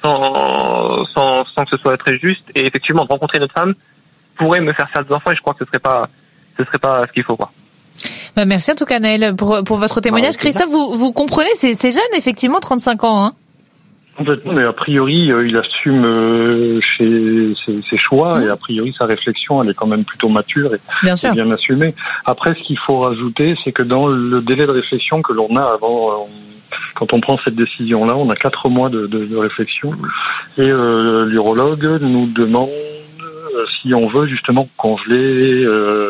sans que ce soit très juste. Et effectivement, de rencontrer notre femme pourrait me faire des enfants, et je crois que ce serait pas ce qu'il faut, quoi. Merci en tout cas, Naël, pour votre témoignage. Christophe, vous comprenez, c'est jeune, effectivement, 35 ans, hein. Complètement, mais a priori, il assume ses choix, et a priori, sa réflexion, elle est quand même plutôt mature et bien assumée. Après, ce qu'il faut rajouter, c'est que dans le délai de réflexion que l'on a avant, quand on prend cette décision-là, on a 4 mois de réflexion, et l'urologue nous demande si on veut justement congeler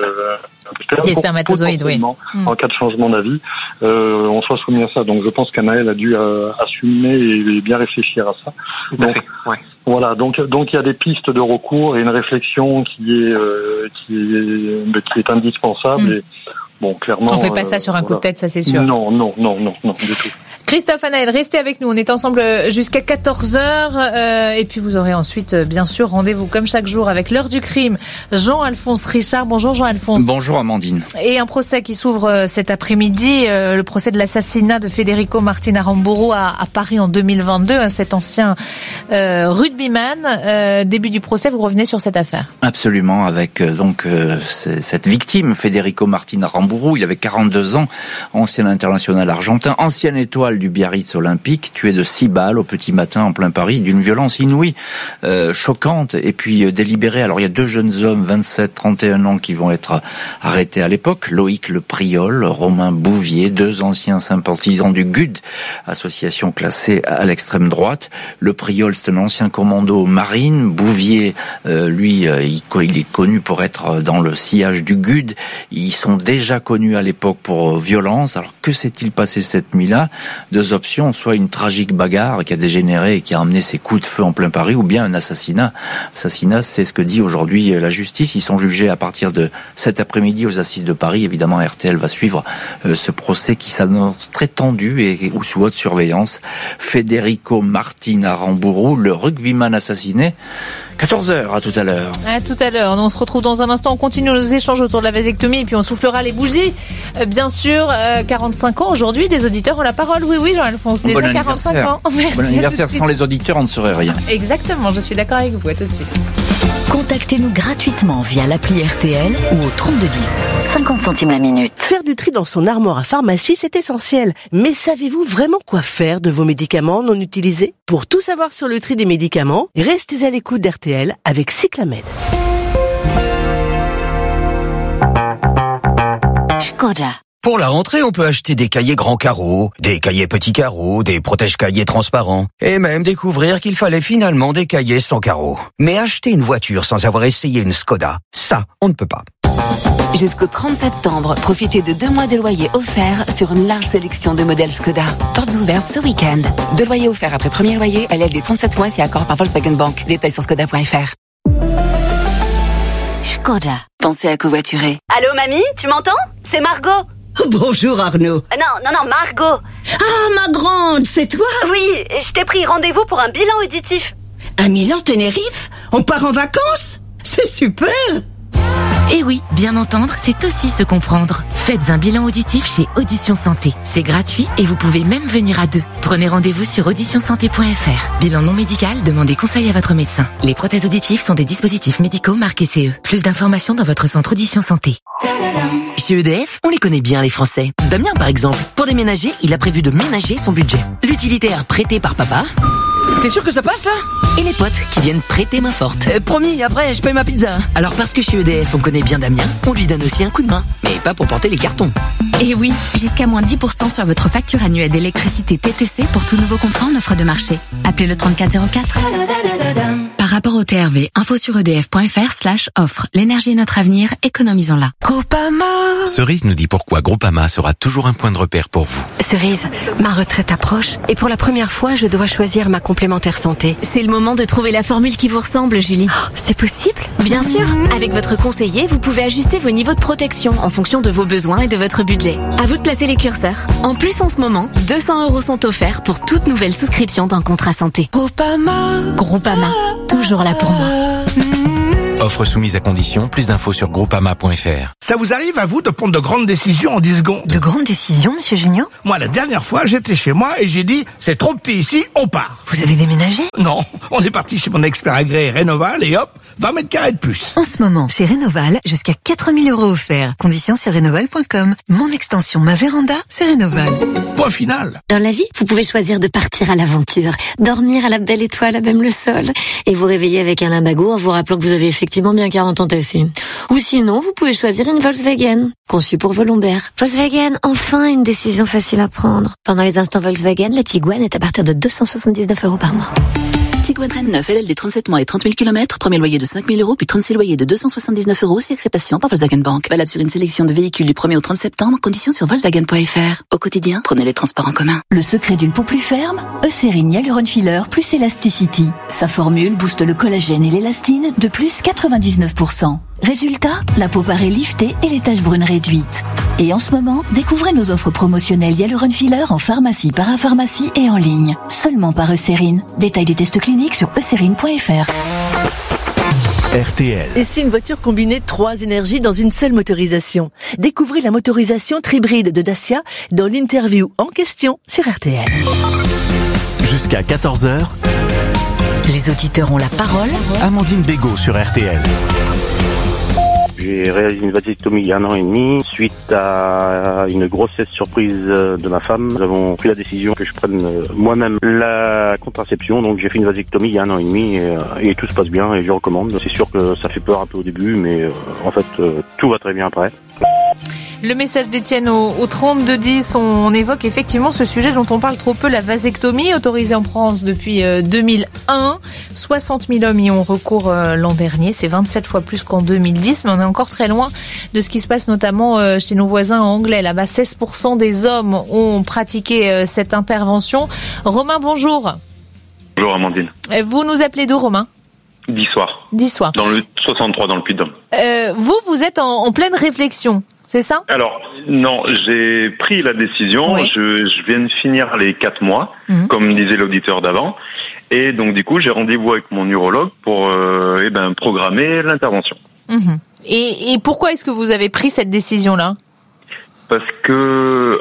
des spermatozoïdes, oui. En cas de changement d'avis, on soit soumis à ça. Donc je pense qu'Anaël a dû assumer et bien réfléchir à ça. Donc voilà, donc il y a des pistes de recours et une réflexion qui est indispensable. Et bon, clairement, on fait pas ça sur un coup de tête, ça c'est sûr. Non, du tout. Christophe, Anaël, restez avec nous. On est ensemble jusqu'à 14h. Et puis vous aurez ensuite, bien sûr, rendez-vous comme chaque jour avec l'heure du crime. Jean-Alphonse Richard. Bonjour Jean-Alphonse. Bonjour Amandine. Et un procès qui s'ouvre cet après-midi. Le procès de l'assassinat de Federico Martin Aramburu à Paris en 2022. Cet ancien rugbyman. Début du procès, vous revenez sur cette affaire. Absolument, avec cette victime, Federico Martin Aramburu. Il avait 42 ans, ancien international argentin, ancienne étoile du Biarritz olympique, tué de 6 balles au petit matin en plein Paris, d'une violence inouïe, choquante et puis délibérée. Alors il y a 2 jeunes hommes, 27-31 ans, qui vont être arrêtés à l'époque. Loïc Le Priol, Romain Bouvier, 2 anciens sympathisants du GUD, association classée à l'extrême droite. Le Priol, c'est un ancien commando marine. Bouvier, lui, il est connu pour être dans le sillage du GUD. Ils sont déjà connus à l'époque pour violence. Alors que s'est-il passé cette nuit-là? 2 options, soit une tragique bagarre qui a dégénéré et qui a amené ses coups de feu en plein Paris, ou bien un assassinat. Assassinat, c'est ce que dit aujourd'hui la justice. Ils sont jugés à partir de cet après-midi aux assises de Paris. Évidemment, RTL va suivre ce procès qui s'annonce très tendu et sous haute surveillance. Federico Martin Aramburu, le rugbyman assassiné. 14h, à tout à l'heure. À tout à l'heure. On se retrouve dans un instant. On continue nos échanges autour de la vasectomie et puis on soufflera les bougies. Bien sûr, 45 ans aujourd'hui, des auditeurs ont la parole. Oui, Jean-Alphonse. Déjà bon 45 ans. Merci. Bon anniversaire. Sans les auditeurs, on ne saurait rien. Exactement, je suis d'accord avec vous. À tout de suite. Contactez-nous gratuitement via l'appli RTL ou au 3210. 50 centimes la minute. Faire du tri dans son armoire à pharmacie, c'est essentiel. Mais savez-vous vraiment quoi faire de vos médicaments non utilisés? Pour tout savoir sur le tri des médicaments, restez à l'écoute d'RTL avec Cyclamed. Škoda. Pour la rentrée, on peut acheter des cahiers grands carreaux, des cahiers petits carreaux, des protège-cahiers transparents, et même découvrir qu'il fallait finalement des cahiers sans carreaux. Mais acheter une voiture sans avoir essayé une Škoda, ça, on ne peut pas. Jusqu'au 30 septembre, profitez de 2 mois de loyer offerts sur une large sélection de modèles Škoda. Portes ouvertes ce week-end. 2 loyers offerts après premier loyer, à l'aide des 37 mois si accord par Volkswagen Bank. Détails sur Škoda.fr. Škoda. Pensez à covoiturer. Allô mamie, tu m'entends? C'est Margot. Bonjour Arnaud. Non, Margot. Ah, ma grande, c'est toi? Oui, je t'ai pris rendez-vous pour un bilan auditif. Un Milan Tenerife? On part en vacances? C'est super! Et oui, bien entendre, c'est aussi se comprendre. Faites un bilan auditif chez Audition Santé. C'est gratuit et vous pouvez même venir à 2. Prenez rendez-vous sur auditionsanté.fr. Bilan non médical, demandez conseil à votre médecin. Les prothèses auditives sont des dispositifs médicaux marqués CE. Plus d'informations dans votre centre Audition Santé. Chez EDF, on les connaît bien les Français. Damien par exemple, pour déménager, il a prévu de ménager son budget. L'utilitaire prêté par papa. T'es sûr que ça passe là? Et les potes qui viennent prêter main forte. Promis, après je paye ma pizza. Alors parce que chez EDF on connaît bien Damien, on lui donne aussi un coup de main. Mais pas pour porter les cartons. Et oui, jusqu'à moins 10% sur votre facture annuelle d'électricité TTC pour tout nouveau contrat en offre de marché. Appelez le 3404. Par rapport au TRV, info sur edf.fr/offre. L'énergie est notre avenir, économisons-la. Groupama. Cerise nous dit pourquoi Groupama sera toujours un point de repère pour vous. Cerise, ma retraite approche et pour la première fois, je dois choisir ma complémentaire santé. C'est le moment de trouver la formule qui vous ressemble, Julie. Oh, c'est possible? Bien sûr. Avec votre conseiller, vous pouvez ajuster vos niveaux de protection en fonction de vos besoins et de votre budget. À vous de placer les curseurs. En plus, en ce moment, 200 € sont offerts pour toute nouvelle souscription d'un contrat santé. Groupama. Groupama. Toujours là pour moi. Offre soumise à condition. Plus d'infos sur groupama.fr. Ça vous arrive à vous de prendre de grandes décisions en 10 secondes? De grandes décisions, monsieur Junior? Moi, la dernière fois, j'étais chez moi et j'ai dit, c'est trop petit ici, on part. Vous avez déménagé? Non, on est parti chez mon expert agréé Rénoval et hop, 20 mètres carrés de plus. En ce moment, chez Rénoval, jusqu'à 4 000 € offerts. Conditions sur rénoval.com. Mon extension, ma véranda, c'est Rénoval. Point final. Dans la vie, vous pouvez choisir de partir à l'aventure, dormir à la belle étoile à même le sol, et vous réveiller avec un limbago en vous rappelant que vous avez effectivement bien 40 ans tassés. Ou sinon, vous pouvez choisir une Volkswagen, conçue pour vos lombaires. Volkswagen, enfin une décision facile à prendre. Pendant les instants Volkswagen, la Tiguan est à partir de 279 € par mois. Tiguan Reine 9, LLD 37 mois et 30 000 km, premier loyer de 5 000 €, puis 36 loyers de 279 €, si acceptation par Volkswagen Bank. Valable sur une sélection de véhicules du 1er au 30 septembre, conditions sur Volkswagen.fr. Au quotidien, prenez les transports en commun. Le secret d'une peau plus ferme, Eucérine Hyaluron Filler plus Elasticity. Sa formule booste le collagène et l'élastine de plus 99%. Résultat, la peau paraît liftée et les taches brunes réduites. Et en ce moment, découvrez nos offres promotionnelles Hyaluron Filler en pharmacie, parapharmacie et en ligne. Seulement par Eucérine. Détail des tests cliniques sur eucérine.fr. RTL. Et si une voiture combinait 3 énergies dans une seule motorisation? Découvrez la motorisation Tribride de Dacia dans l'interview en question sur RTL. Jusqu'à 14h, les auditeurs ont la parole. Amandine Bégaud sur RTL. J'ai réalisé une vasectomie il y a 1 an et demi. Suite à une grossesse surprise de ma femme, nous avons pris la décision que je prenne moi-même la contraception. Donc j'ai fait une vasectomie il y a 1 an et demi et tout se passe bien et je recommande. C'est sûr que ça fait peur un peu au début, mais en fait tout va très bien après. Le message d'Étienne au 3210, on évoque effectivement ce sujet dont on parle trop peu, la vasectomie, autorisée en France depuis 2001. 60 000 hommes y ont recours l'an dernier, c'est 27 fois plus qu'en 2010, mais on est encore très loin de ce qui se passe notamment chez nos voisins anglais. Là-bas, 16% des hommes ont pratiqué cette intervention. Romain, bonjour. Bonjour Amandine. Vous nous appelez d'où, Romain? D'Issoire. D'Issoire. Dans le 63, dans le Puy-de-Dôme. Vous êtes en pleine réflexion. C'est ça? Alors, non, j'ai pris la décision. Oui. Je viens de finir les 4 mois, comme disait l'auditeur d'avant. Et donc, du coup, j'ai rendez-vous avec mon urologue pour programmer l'intervention. Et pourquoi est-ce que vous avez pris cette décision-là? Parce que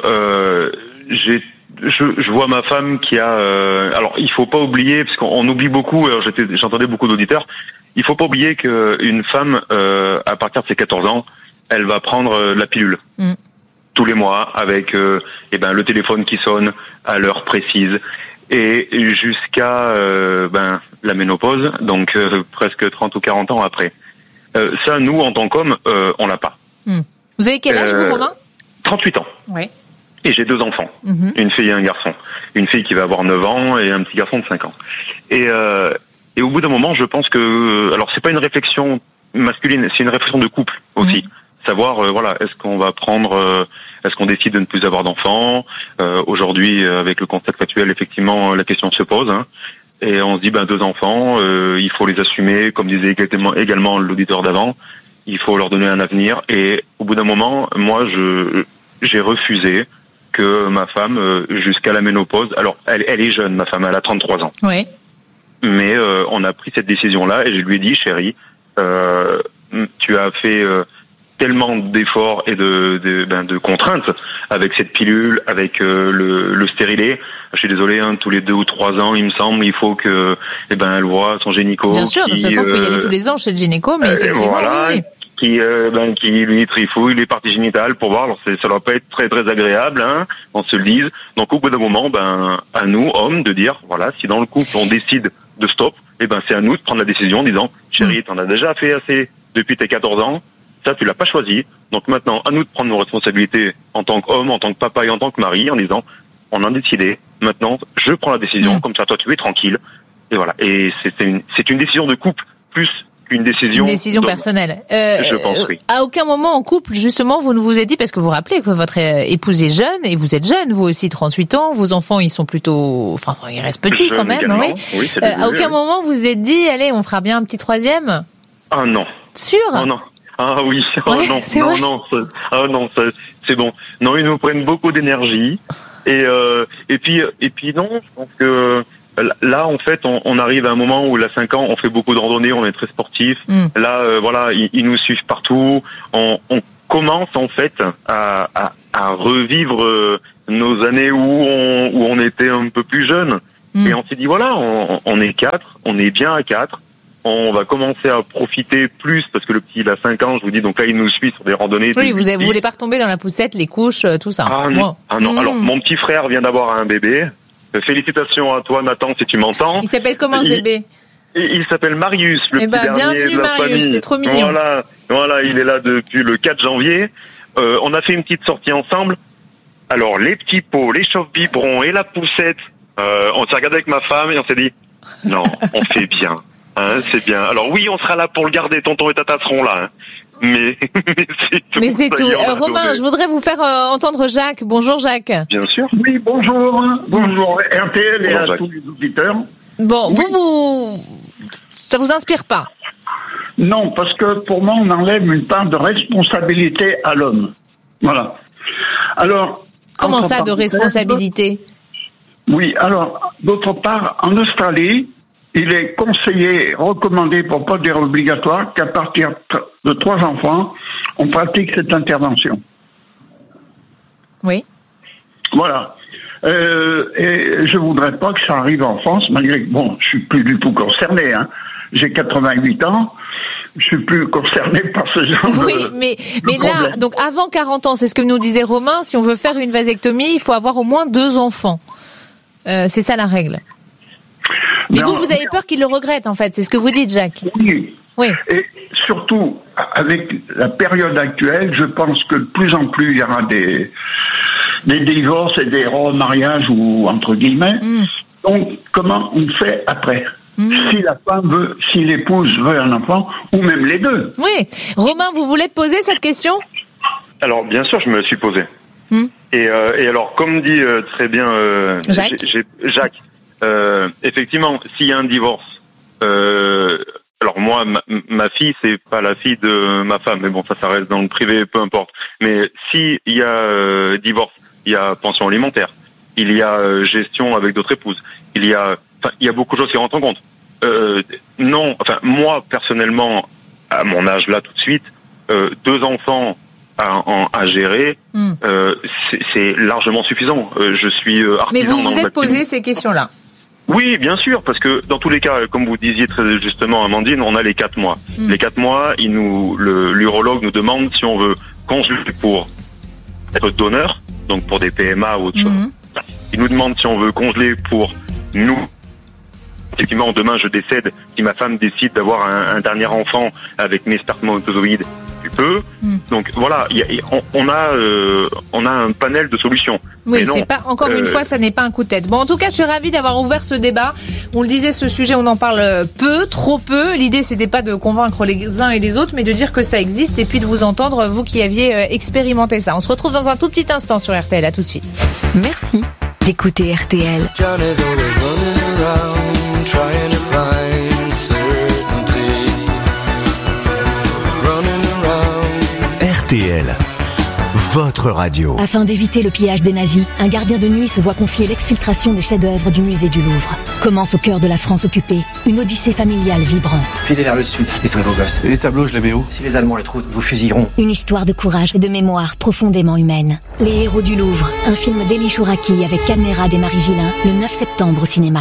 je vois ma femme qui a... alors, il faut pas oublier, parce qu'on oublie beaucoup, j'entendais beaucoup d'auditeurs, il faut pas oublier qu'une femme, à partir de ses 14 ans, elle va prendre la pilule tous les mois avec le téléphone qui sonne à l'heure précise et jusqu'à la ménopause, donc presque 30 ou 40 ans après. Ça, nous, en tant qu'hommes, on l'a pas. Vous avez quel âge, vous, Romain? 38 ans. Oui. Et j'ai 2 enfants, une fille et un garçon. Une fille qui va avoir 9 ans et un petit garçon de 5 ans. Et au bout d'un moment, je pense que... alors, c'est pas une réflexion masculine, c'est une réflexion de couple aussi. Savoir, est-ce qu'on va prendre, est-ce qu'on décide de ne plus avoir d'enfants? Aujourd'hui, avec le contexte actuel, effectivement, la question se pose. Et on se dit, 2 enfants, il faut les assumer, comme disait également l'auditeur d'avant. Il faut leur donner un avenir. Et au bout d'un moment, moi, j'ai refusé que ma femme, jusqu'à la ménopause, alors elle est jeune, ma femme, elle a 33 ans. Oui. Mais on a pris cette décision-là et je lui ai dit, chérie, tu as fait... tellement d'efforts et de contraintes avec cette pilule, avec le stérilet. Je suis désolé, tous les 2 ou 3 ans, il me semble, il faut que elle voit son gynéco. Bien sûr, de toute façon, il faut y aller tous les ans chez le gynéco, mais effectivement, voilà, oui. Qui lui trifouille les parties génitales pour voir. Alors ça doit pas être très très agréable, on se le dise. Donc au bout d'un moment, à nous hommes de dire, voilà, si dans le couple on décide de stop, c'est à nous de prendre la décision en disant, chérie, t'en as déjà fait assez depuis tes 14 ans. Ça, tu l'as pas choisi. Donc maintenant, à nous de prendre nos responsabilités en tant qu'homme, en tant que papa et en tant que mari, en disant, on a décidé. Maintenant, je prends la décision. Comme ça, toi, tu es tranquille. Et voilà. Et c'est une décision de couple plus qu'une décision. Une décision personnelle. Je pense, oui. À aucun moment en couple, justement, vous ne vous êtes dit, parce que vous rappelez que votre épouse est jeune et vous êtes jeune, vous aussi, 38 ans. Vos enfants, ils sont plutôt, ils restent petits quand même. Oui. Oui, à aucun moment vous vous êtes dit, allez, on fera bien un petit 3e. Ah non. Sûr? Oh non. Ah oui, ouais, non, c'est bon. Non, ils nous prennent beaucoup d'énergie et puis non, je pense que là, en fait, on arrive à un moment où, à 5 ans, on fait beaucoup de randonnées, on est très sportif. Là, voilà, ils nous suivent partout. On commence, en fait, à revivre nos années où on était un peu plus jeune. Et on s'est dit, voilà, on est 4, on est bien à 4. On va commencer à profiter plus parce que le petit il a 5 ans, je vous dis, donc là il nous suit sur des randonnées. Oui, vous voulez pas retomber dans la poussette, les couches, tout ça. Ah non. Alors mon petit frère vient d'avoir un bébé. Félicitations à toi Nathan si tu m'entends. Il s'appelle comment ce bébé? Il s'appelle Marius, le petit dernier bienvenue, de la Marius, famille. C'est trop mignon. Voilà, il est là depuis le 4 janvier. On a fait une petite sortie ensemble. Alors les petits pots, les chauffe-biberons et la poussette, on s'est regardé avec ma femme et on s'est dit non, on fait bien. Hein, c'est bien. Alors oui, on sera là pour le garder. Tonton et Tata seront là. Hein. Mais c'est tout. Romain, je voudrais vous faire entendre Jacques. Bonjour Jacques. Bien sûr. Oui, bonjour. Bonjour RTL et à tous les auditeurs. Bon, oui. Ça vous inspire pas? Non, parce que pour moi, on enlève une part de responsabilité à l'homme. Voilà. Alors. Comment ça, de responsabilité? Oui, alors, d'autre part, en Australie, il est conseillé, recommandé, pour pas dire obligatoire, qu'à partir de 3 enfants, on pratique cette intervention. Oui. Voilà. Et je voudrais pas que ça arrive en France, malgré que, bon, je suis plus du tout concerné, hein. J'ai 88 ans. Je suis plus concerné par ce genre de mais là, donc avant 40 ans, c'est ce que nous disait Romain, si on veut faire une vasectomie, il faut avoir au moins 2 enfants. C'est ça la règle. Mais vous avez peur qu'il le regrette, en fait. C'est ce que vous dites, Jacques. Oui. Et surtout, avec la période actuelle, je pense que de plus en plus, il y aura des divorces et des remariages, ou entre guillemets. Donc, comment on fait après? Si la femme veut, si l'épouse veut un enfant, ou même les deux. Oui. Romain, vous voulez te poser cette question? Alors, bien sûr, je me suis posé. Et alors, comme dit très bien Jacques, effectivement, s'il y a un divorce, alors moi, ma fille, c'est pas la fille de ma femme, mais bon, ça reste dans le privé, peu importe. Mais s'il y a divorce, il y a pension alimentaire, il y a gestion avec d'autres épouses, il y a beaucoup de choses qui rentrent en compte. Non, enfin, moi, personnellement, à mon âge là, tout de suite, 2 enfants à gérer, c'est largement suffisant. Je suis artisan. Mais vous vous êtes posé ces questions-là? Oui, bien sûr, parce que dans tous les cas, comme vous disiez très justement, Amandine, on a les 4 mois. Les 4 mois, l'urologue nous demande si on veut congeler pour être donneur, donc pour des PMA ou autre chose. Il nous demande si on veut congeler pour nous. Effectivement, demain, je décède. Si ma femme décide d'avoir un dernier enfant avec mes spermatozoïdes, tu peux. Donc voilà, on a un panel de solutions. Oui, c'est pas encore une fois, ça n'est pas un coup de tête. Bon, en tout cas, je suis ravie d'avoir ouvert ce débat. On le disait, ce sujet, on en parle peu, trop peu. L'idée, c'était pas de convaincre les uns et les autres, mais de dire que ça existe et puis de vous entendre, vous qui aviez expérimenté ça. On se retrouve dans un tout petit instant sur RTL. À tout de suite. Merci d'écouter RTL. RTL, votre radio. Afin d'éviter le pillage des nazis, un gardien de nuit se voit confier l'exfiltration des chefs-d'œuvre du musée du Louvre. Commence au cœur de la France occupée, une odyssée familiale vibrante. Filez vers le sud, ils sont beaux gosses. Et les tableaux, je les mets où? Si les Allemands les trouvent, vous fusilleront. Une histoire de courage et de mémoire profondément humaine. Les héros du Louvre, un film d'Elie Chouraki avec Cadmerade et Marie Gillin, le 9 septembre au cinéma.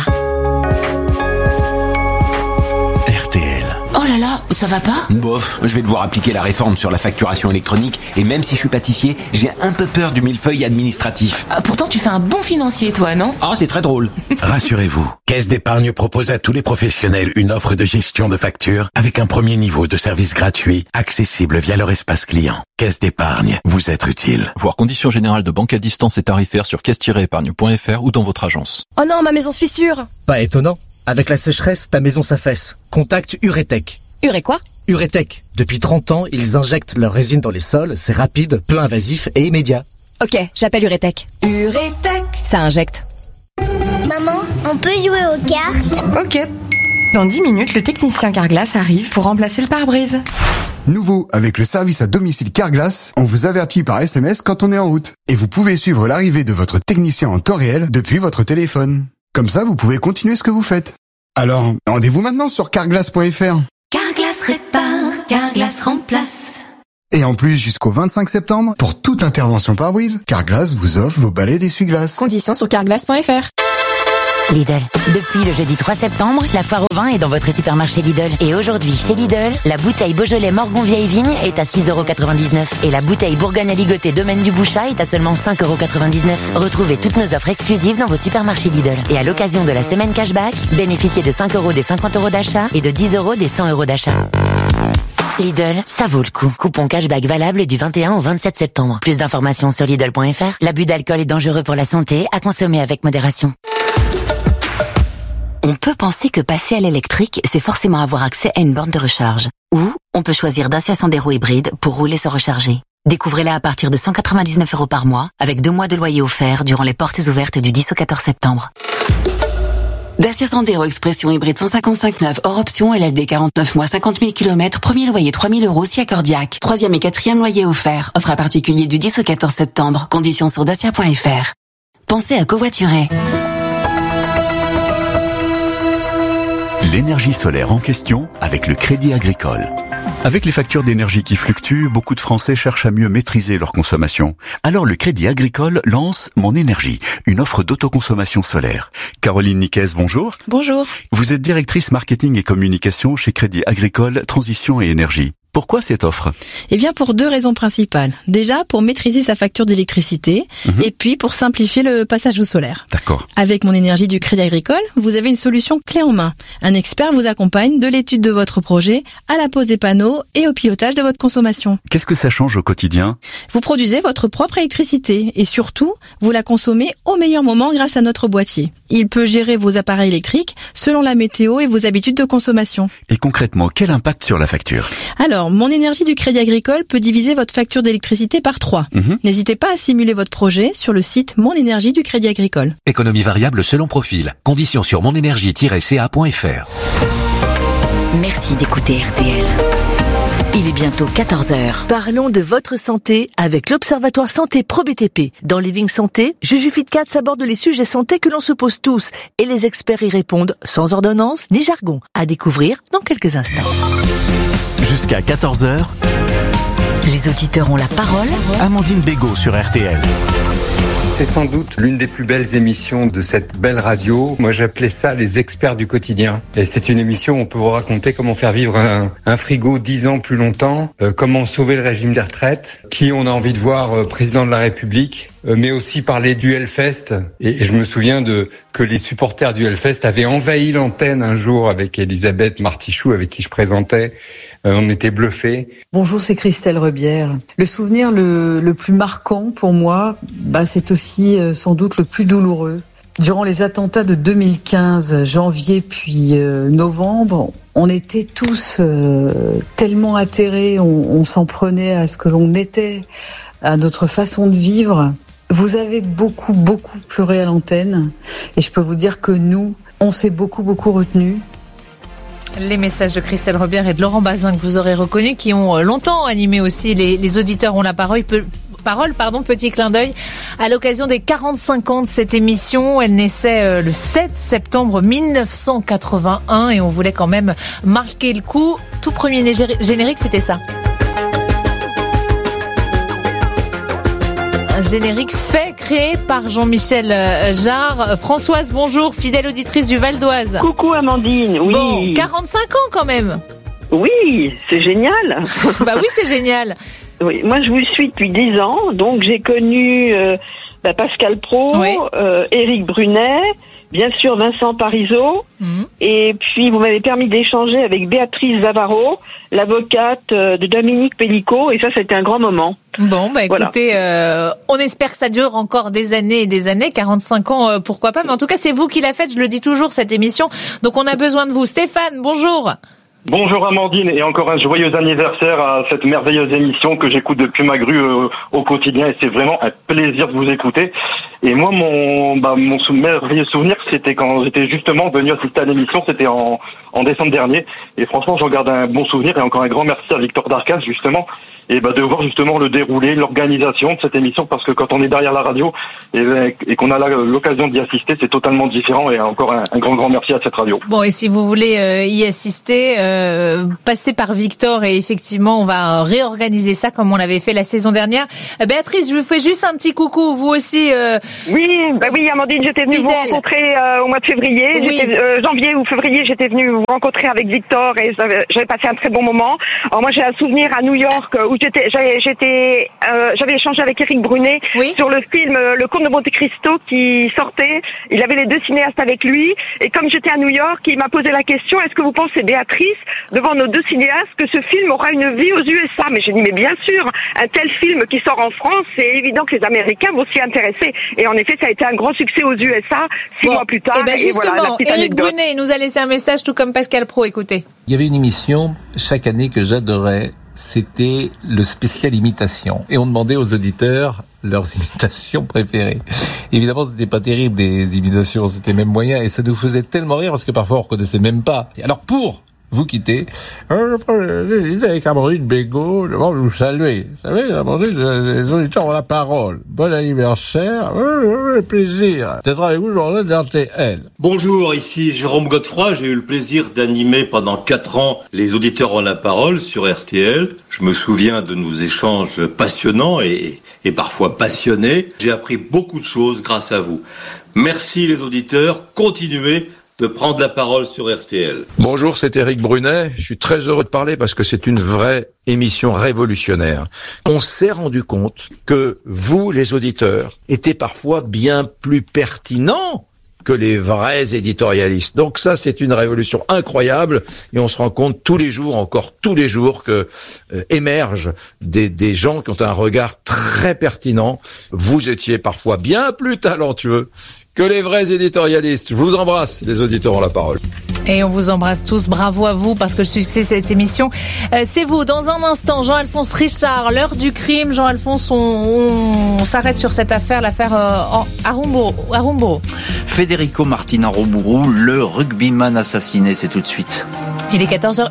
RTL. Oh là là, ça va pas? Bof, je vais devoir appliquer la réforme sur la facturation électronique et même si je suis pâtissier, j'ai un peu peur du millefeuille administratif. Pourtant tu fais un bon financier toi, non? Ah, c'est très drôle. Rassurez-vous, Caisse d'épargne propose à tous les professionnels une offre de gestion de factures avec un premier niveau de service gratuit, accessible via leur espace client. Caisse d'épargne, vous être utile. Voir conditions générales de banque à distance et tarifaires sur caisse-épargne.fr ou dans votre agence. Oh non, ma maison se fissure. Pas étonnant. Avec la sécheresse, ta maison s'affaisse. Contacte Uretech. Quoi? Uretech. Depuis 30 ans, ils injectent leur résine dans les sols. C'est rapide, peu invasif et immédiat. Ok, j'appelle Uretech. Uretech. Ça injecte. Maman, on peut jouer aux cartes? Ok. Dans 10 minutes, le technicien Carglass arrive pour remplacer le pare-brise. Nouveau, avec le service à domicile Carglass, on vous avertit par SMS quand on est en route. Et vous pouvez suivre l'arrivée de votre technicien en temps réel depuis votre téléphone. Comme ça, vous pouvez continuer ce que vous faites. Alors, rendez-vous maintenant sur carglass.fr. Carglass répare, Carglass remplace. Et en plus, jusqu'au 25 septembre, pour toute intervention pare-brise, Carglass vous offre vos balais d'essuie-glace. Conditions sur carglass.fr. Lidl. Depuis le jeudi 3 septembre, la foire au vin est dans votre supermarché Lidl. Et aujourd'hui, chez Lidl, la bouteille Beaujolais Morgon Vieille Vigne est à 6,99 € et la bouteille Bourgogne à ligoter Domaine du Bouchat est à seulement 5,99 €. Retrouvez toutes nos offres exclusives dans vos supermarchés Lidl. Et à l'occasion de la semaine cashback, bénéficiez de 5 € des 50 € d'achat et de 10 € des 100 € d'achat. Lidl, ça vaut le coup. Coupon cashback valable du 21 au 27 septembre. Plus d'informations sur Lidl.fr. L'abus d'alcool est dangereux pour la santé, à consommer avec modération. On peut penser que passer à l'électrique, c'est forcément avoir accès à une borne de recharge. Ou on peut choisir Dacia Sandero hybride pour rouler sans recharger. Découvrez-la à partir de 199 € par mois, avec 2 mois de loyer offert durant les portes ouvertes du 10 au 14 septembre. Dacia Sandero Expression hybride 155.9 hors option, LLD 49 mois 50 000 km, premier loyer 3 000 € si accordiaque. 3e et 4e loyer offert. Offre à particulier du 10 au 14 septembre. Conditions sur dacia.fr. Pensez à covoiturer. L'énergie solaire en question avec le Crédit Agricole. Avec les factures d'énergie qui fluctuent, beaucoup de Français cherchent à mieux maîtriser leur consommation. Alors le Crédit Agricole lance Mon Énergie, une offre d'autoconsommation solaire. Caroline Niquez, bonjour. Bonjour. Vous êtes directrice marketing et communication chez Crédit Agricole Transition et Énergie. Pourquoi cette offre ? Eh bien, pour 2 raisons principales. Déjà, pour maîtriser sa facture d'électricité, et puis pour simplifier le passage au solaire. D'accord. Avec Mon Énergie du Crédit Agricole, vous avez une solution clé en main. Un expert vous accompagne de l'étude de votre projet à la pose des panneaux et au pilotage de votre consommation. Qu'est-ce que ça change au quotidien ? Vous produisez votre propre électricité et surtout, vous la consommez au meilleur moment grâce à notre boîtier. Il peut gérer vos appareils électriques selon la météo et vos habitudes de consommation. Et concrètement, quel impact sur la facture ? Alors, Mon Énergie du Crédit Agricole peut diviser votre facture d'électricité par 3. N'hésitez pas à simuler votre projet sur le site Mon Énergie du Crédit Agricole. Économie variable selon profil. Conditions sur monenergie-ca.fr. Merci d'écouter RTL. Il est bientôt 14h. Parlons de votre santé avec l'Observatoire Santé Pro BTP. Dans Living Santé, Juju Fitcats aborde les sujets santé que l'on se pose tous et les experts y répondent sans ordonnance ni jargon. À découvrir dans quelques instants. Jusqu'à 14h, les auditeurs ont la parole. Amandine Bégaud sur RTL. C'est sans doute l'une des plus belles émissions de cette belle radio. Moi, j'appelais ça les experts du quotidien. Et c'est une émission où on peut vous raconter comment faire vivre un frigo 10 ans plus longtemps, comment sauver le régime des retraites, qui on a envie de voir président de la République, mais aussi parler du Hellfest. Et je me souviens que les supporters du Hellfest avaient envahi l'antenne un jour avec Elisabeth Martichoux, avec qui je présentais. On était bluffés. Bonjour, c'est Christelle Rebière. Le souvenir le plus marquant pour moi, c'est aussi sans doute le plus douloureux. Durant les attentats de 2015, janvier puis novembre, on était tous tellement atterrés, on s'en prenait à ce que l'on était, à notre façon de vivre. Vous avez beaucoup pleuré à l'antenne et je peux vous dire que nous, on s'est beaucoup retenus. Les messages de Christelle Rebière et de Laurent Bazin que vous aurez reconnus, qui ont longtemps animé aussi les auditeurs ont la parole. Petit clin d'œil à l'occasion des 45 ans de cette émission. Elle naissait le 7 septembre 1981 et on voulait quand même marquer le coup. Tout premier générique, c'était ça. Un générique créé par Jean-Michel Jarre. Françoise, bonjour, fidèle auditrice du Val d'Oise. Coucou Amandine, oui. Bon, 45 ans quand même. Oui, c'est génial. Bah oui, c'est génial. Oui, moi je vous suis depuis 10 ans, donc j'ai connu Pascal Praud, oui. Éric Brunet, bien sûr Vincent Parisot, et puis vous m'avez permis d'échanger avec Béatrice Zavaro, l'avocate de Dominique Pellicot, et ça c'était un grand moment. Bon, écoutez, voilà. On espère que ça dure encore des années et des années, 45 ans, pourquoi pas, mais en tout cas c'est vous qui la faites, je le dis toujours, cette émission, donc on a besoin de vous. Stéphane, bonjour. Bonjour Amandine, et encore un joyeux anniversaire à cette merveilleuse émission que j'écoute depuis ma grue au quotidien, et c'est vraiment un plaisir de vous écouter. Et moi, mon merveilleux souvenir, c'était quand j'étais justement venu assister à l'émission, c'était en décembre dernier, et franchement j'en garde un bon souvenir, et encore un grand merci à Victor Darcas justement, et de voir justement le déroulé, l'organisation de cette émission, parce que quand on est derrière la radio et qu'on a l'occasion d'y assister, c'est totalement différent. Et encore un grand merci à cette radio. Bon, et si vous voulez y assister, passez par Victor et effectivement on va réorganiser ça comme on l'avait fait la saison dernière. Béatrice, je vous fais juste un petit coucou, vous aussi. Oui, Amandine, j'étais venue vous rencontrer au mois de février. Oui. Janvier ou février, j'étais venue vous rencontrer avec Victor et j'avais passé un très bon moment. Alors moi, j'ai un souvenir à New York où j'avais échangé avec Éric Brunet sur le film Le Comte de Monte Cristo qui sortait. Il avait les deux cinéastes avec lui et comme j'étais à New York, il m'a posé la question, est-ce que vous pensez, Béatrice, devant nos deux cinéastes, que ce film aura une vie aux USA? Mais j'ai dit, mais bien sûr, un tel film qui sort en France, c'est évident que les Américains vont s'y intéresser. Et en effet, ça a été un grand succès aux USA 6 mois plus tard. Et justement, Éric Brunet nous a laissé un message tout comme Pascal Praud, écoutez. Il y avait une émission chaque année que j'adorais, c'était le spécial imitation. Et on demandait aux auditeurs leurs imitations préférées. Évidemment, c'était pas terrible, les imitations, c'était même moyen, et ça nous faisait tellement rire parce que parfois on reconnaissait même pas. Alors pour vous quitter, avec Amandine Bégaud, je vous saluer. Vous savez, Amandine, les auditeurs ont la parole. Bon anniversaire, plaisir d'être avec vous aujourd'hui dans RTL. Bonjour, ici Jérôme Godefroy. J'ai eu le plaisir d'animer pendant 4 ans les auditeurs ont la parole sur RTL. Je me souviens de nos échanges passionnants et parfois passionnés. J'ai appris beaucoup de choses grâce à vous. Merci les auditeurs, continuez de prendre la parole sur RTL. Bonjour, c'est Éric Brunet. Je suis très heureux de parler parce que c'est une vraie émission révolutionnaire. On s'est rendu compte que vous, les auditeurs, étiez parfois bien plus pertinents que les vrais éditorialistes. Donc ça, c'est une révolution incroyable et on se rend compte tous les jours, encore tous les jours, que émergent des gens qui ont un regard très pertinent. Vous étiez parfois bien plus talentueux que les vrais éditorialistes. Je vous embrasse, les auditeurs ont la parole. Et on vous embrasse tous, bravo à vous, parce que le succès de cette émission, c'est vous. Dans un instant, Jean-Alphonse Richard, l'heure du crime. Jean-Alphonse, on s'arrête sur cette affaire, l'affaire Aramburu. Federico Martin Aramburu, le rugbyman assassiné, c'est tout de suite. Il est 14h01.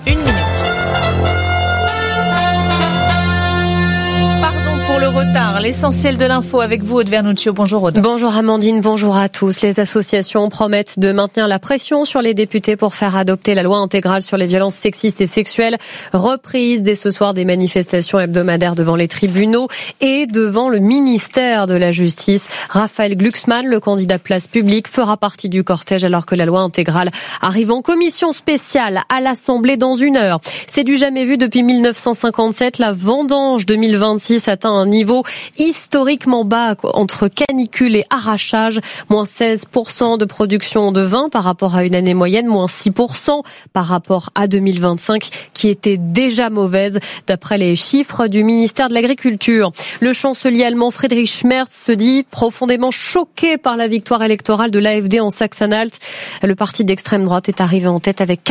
Pour le retard, l'essentiel de l'info avec vous, Aude Vernuccio. Bonjour Aude. Bonjour Amandine, bonjour à tous. Les associations promettent de maintenir la pression sur les députés pour faire adopter la loi intégrale sur les violences sexistes et sexuelles. Reprise dès ce soir des manifestations hebdomadaires devant les tribunaux et devant le ministère de la Justice. Raphaël Glucksmann, le candidat Place Publique, fera partie du cortège alors que la loi intégrale arrive en commission spéciale à l'Assemblée dans 1 heure. C'est du jamais vu depuis 1957. La vendange 2026 atteint un niveau historiquement bas entre canicule et arrachage. Moins 16% de production de vin par rapport à une année moyenne, moins 6% par rapport à 2025 qui était déjà mauvaise d'après les chiffres du ministère de l'Agriculture. Le chancelier allemand Friedrich Merz se dit profondément choqué par la victoire électorale de l'AfD en Saxe-Anhalt. Le parti d'extrême droite est arrivé en tête avec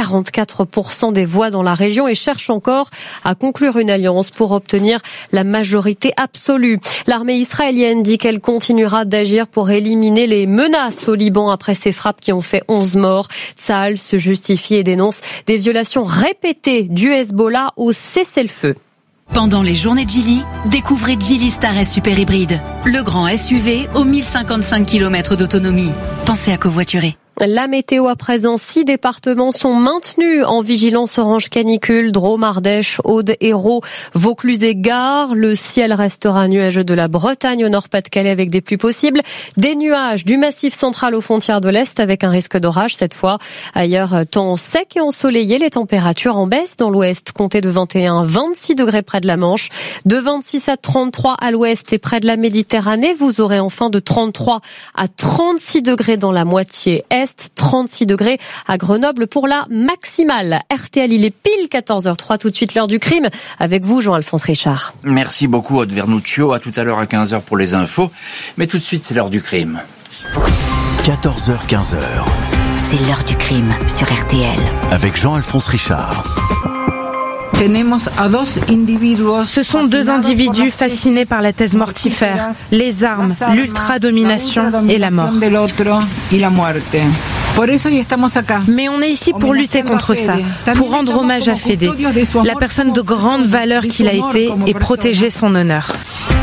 44% des voix dans la région et cherche encore à conclure une alliance pour obtenir la majorité absolue. L'armée israélienne dit qu'elle continuera d'agir pour éliminer les menaces au Liban après ces frappes qui ont fait 11 morts. Tsahal se justifie et dénonce des violations répétées du Hezbollah au cessez-le-feu. Pendant les journées Geely, découvrez Geely Star S Super Hybride, le grand SUV aux 1055 km d'autonomie. Pensez à covoiturer. La météo à présent, 6 départements sont maintenus en vigilance orange canicule, Drôme, Ardèche, Aude, Hérault, Vaucluse et Gard. Le ciel restera nuageux de la Bretagne au Nord-Pas-de-Calais avec des pluies possibles. Des nuages du massif central aux frontières de l'Est avec un risque d'orage cette fois. Ailleurs, temps sec et ensoleillé, les températures en baisse dans l'Ouest. Comptez de 21 à 26 degrés près de la Manche, de 26 à 33 à l'Ouest et près de la Méditerranée. Vous aurez enfin de 33 à 36 degrés dans la moitié Est. 36 degrés à Grenoble pour la maximale. RTL, il est pile 14h03, tout de suite l'heure du crime. Avec vous, Jean-Alphonse Richard. Merci beaucoup, Aude Vernuccio. À tout à l'heure à 15h pour les infos. Mais tout de suite, c'est l'heure du crime. 14h, 15h. C'est l'heure du crime sur RTL. Avec Jean-Alphonse Richard. Ce sont 2 individus fascinés par la thèse mortifère, les armes, l'ultra-domination et la mort. Mais on est ici pour lutter contre ça, pour rendre hommage à Fede, la personne de grande valeur qu'il a été et protéger son honneur.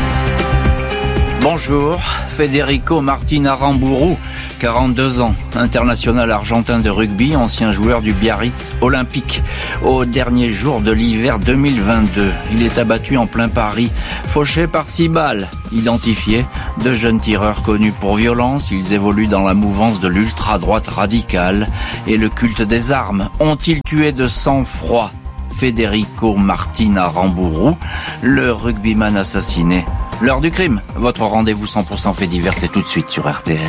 Bonjour, Federico Martin Aramburu, 42 ans, international argentin de rugby, ancien joueur du Biarritz olympique. Au dernier jour de l'hiver 2022, il est abattu en plein Paris, fauché par 6 balles. Identifiés, 2 jeunes tireurs connus pour violence, ils évoluent dans la mouvance de l'ultra-droite radicale et le culte des armes. Ont-ils tué de sang-froid Federico Martin Aramburu, le rugbyman assassiné? L'heure du crime, votre rendez-vous 100% fait divers, c'est tout de suite sur RTL.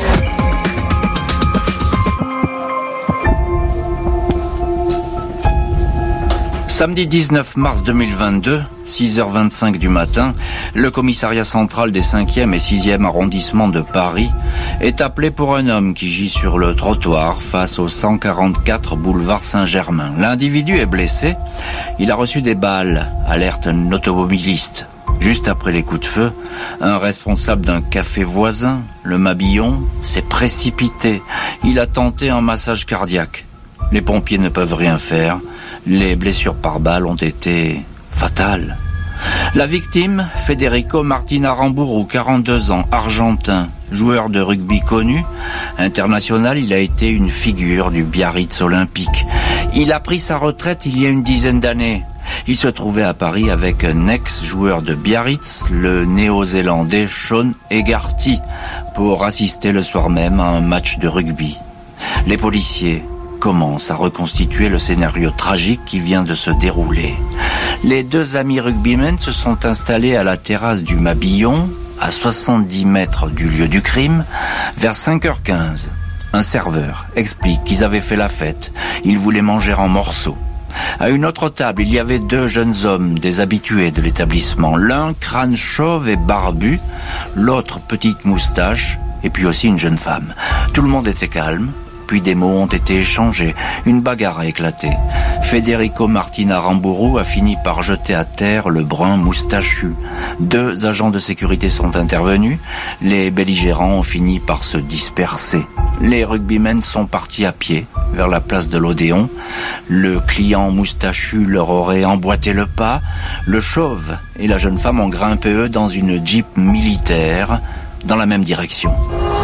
Samedi 19 mars 2022, 6h25 du matin, le commissariat central des 5e et 6e arrondissements de Paris est appelé pour un homme qui gît sur le trottoir face au 144 boulevard Saint-Germain. L'individu est blessé, il a reçu des balles, alerte un automobiliste. Juste après les coups de feu, un responsable d'un café voisin, le Mabillon, s'est précipité. Il a tenté un massage cardiaque. Les pompiers ne peuvent rien faire. Les blessures par balle ont été fatales. La victime, Federico Martin Aramburu, 42 ans, argentin, joueur de rugby connu. International, il a été une figure du Biarritz olympique. Il a pris sa retraite il y a une dizaine d'années. Il se trouvait à Paris avec un ex-joueur de Biarritz, le néo-zélandais Sean Hegarty, pour assister le soir même à un match de rugby. Les policiers commencent à reconstituer le scénario tragique qui vient de se dérouler. Les 2 amis rugbymen se sont installés à la terrasse du Mabillon, à 70 mètres du lieu du crime, vers 5h15. Un serveur explique qu'ils avaient fait la fête. Ils voulaient manger en morceaux. À une autre table, il y avait 2 jeunes hommes, des habitués de l'établissement. L'un crâne chauve et barbu, l'autre petite moustache, et puis aussi une jeune femme. Tout le monde était calme, puis des mots ont été échangés. Une bagarre a éclaté. Federico Martin Aramburu a fini par jeter à terre le brun moustachu. 2 agents de sécurité sont intervenus. Les belligérants ont fini par se disperser. Les rugbymen sont partis à pied vers la place de l'Odéon. Le client moustachu leur aurait emboîté le pas. Le chauve et la jeune femme ont grimpé eux dans une Jeep militaire dans la même direction.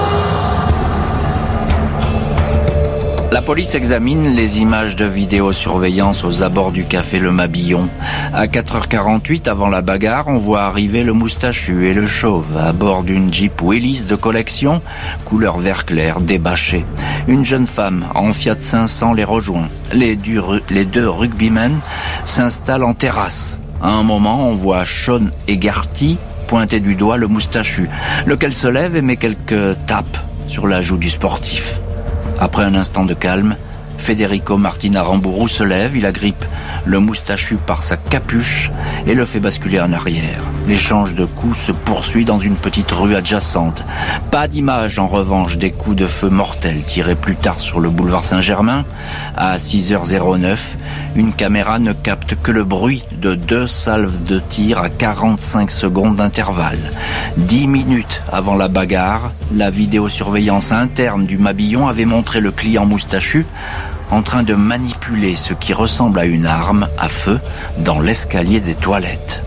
La police examine les images de vidéosurveillance aux abords du café Le Mabillon. À 4h48 avant la bagarre, on voit arriver le moustachu et le chauve à bord d'une Jeep Willys de collection, couleur vert clair, débâchée. Une jeune femme en Fiat 500 les rejoint. Les 2 rugbymen s'installent en terrasse. À un moment, on voit Sean Hegarty pointer du doigt le moustachu, lequel se lève et met quelques tapes sur la joue du sportif. Après un instant de calme, Federico Martin Aramburu se lève, il agrippe le moustachu par sa capuche et le fait basculer en arrière. L'échange de coups se poursuit dans une petite rue adjacente. Pas d'image en revanche des coups de feu mortels tirés plus tard sur le boulevard Saint-Germain. À 6h09, une caméra ne capte que le bruit de 2 salves de tir à 45 secondes d'intervalle. 10 minutes avant la bagarre, la vidéosurveillance interne du Mabillon avait montré le client moustachu en train de manipuler ce qui ressemble à une arme à feu dans l'escalier des toilettes.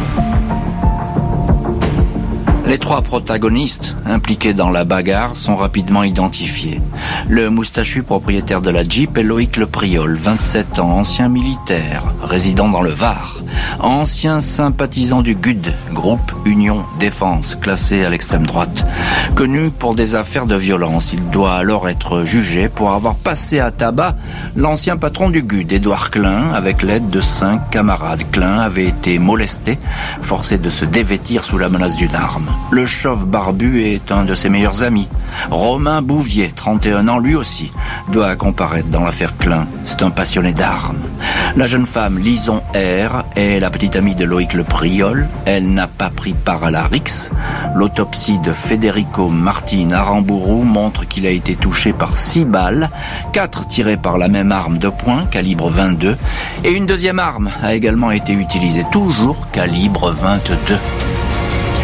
Les 3 protagonistes impliqués dans la bagarre sont rapidement identifiés. Le moustachu propriétaire de la Jeep est Loïc Le Priol, 27 ans, ancien militaire, résident dans le Var. Ancien sympathisant du GUD, groupe Union Défense, classé à l'extrême droite. Connu pour des affaires de violence, il doit alors être jugé pour avoir passé à tabac l'ancien patron du GUD, Édouard Klein, avec l'aide de 5 camarades. Klein avait été molesté, forcé de se dévêtir sous la menace d'une arme. Le chauve barbu est un de ses meilleurs amis. Romain Bouvier, 31 ans lui aussi, doit comparaître dans l'affaire Klein. C'est un passionné d'armes. La jeune femme Lison R est la petite amie de Loïc Le Priol. Elle n'a pas pris part à la rixe. L'autopsie de Federico Martin Aramburu montre qu'il a été touché par 6 balles, 4 tirées par la même arme de poing, calibre 22, et une deuxième arme a également été utilisée, toujours calibre 22.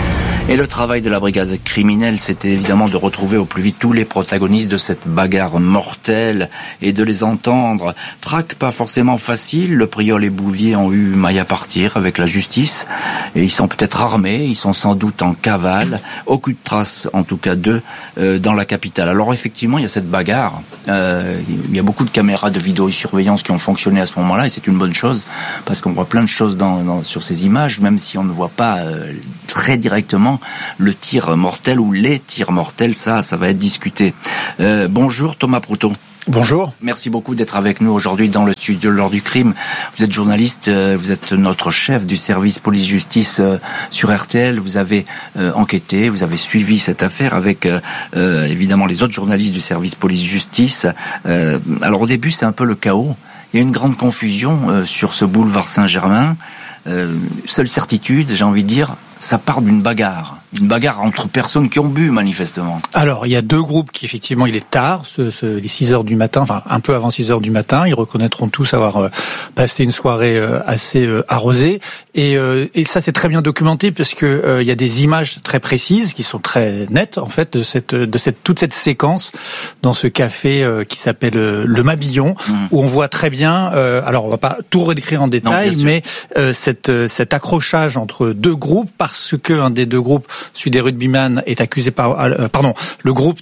Et le travail de la brigade criminelle, c'était évidemment de retrouver au plus vite tous les protagonistes de cette bagarre mortelle et de les entendre. Traque pas forcément facile, le Priol et Bouvier ont eu maille à partir avec la justice et ils sont peut-être armés, ils sont sans doute en cavale, aucune trace en tout cas d'eux dans la capitale. Alors effectivement, il y a cette bagarre, il y a beaucoup de caméras de vidéosurveillance qui ont fonctionné à ce moment-là et c'est une bonne chose parce qu'on voit plein de choses sur ces images, même si on ne voit pas très directement le tir mortel ou les tirs mortels, ça va être discuté. Bonjour Thomas Proutot. Bonjour. Merci beaucoup d'être avec nous aujourd'hui dans le studio de l'heure du crime. Vous êtes journaliste, vous êtes notre chef du service police-justice sur RTL. Vous avez enquêté, vous avez suivi cette affaire avec évidemment les autres journalistes du service police-justice. Alors au début c'est un peu le chaos. Il y a une grande confusion sur ce boulevard Saint-Germain. Seule certitude, j'ai envie de dire, ça part d'une bagarre. Une bagarre entre personnes qui ont bu, manifestement. Alors, il y a deux groupes qui, effectivement, il est tard, les 6 heures du matin, enfin, un peu avant 6 heures du matin. Ils reconnaîtront tous avoir passé une soirée assez arrosée. Et ça, c'est très bien documenté parce que il y a des images très précises qui sont très nettes, en fait, de toute cette séquence dans ce café qui s'appelle le Mabillon, où on voit très bien, alors on va pas tout redécrire en détail, mais cet accrochage entre deux groupes parce que un des deux groupes, celui des rugbyman, est accusé le groupe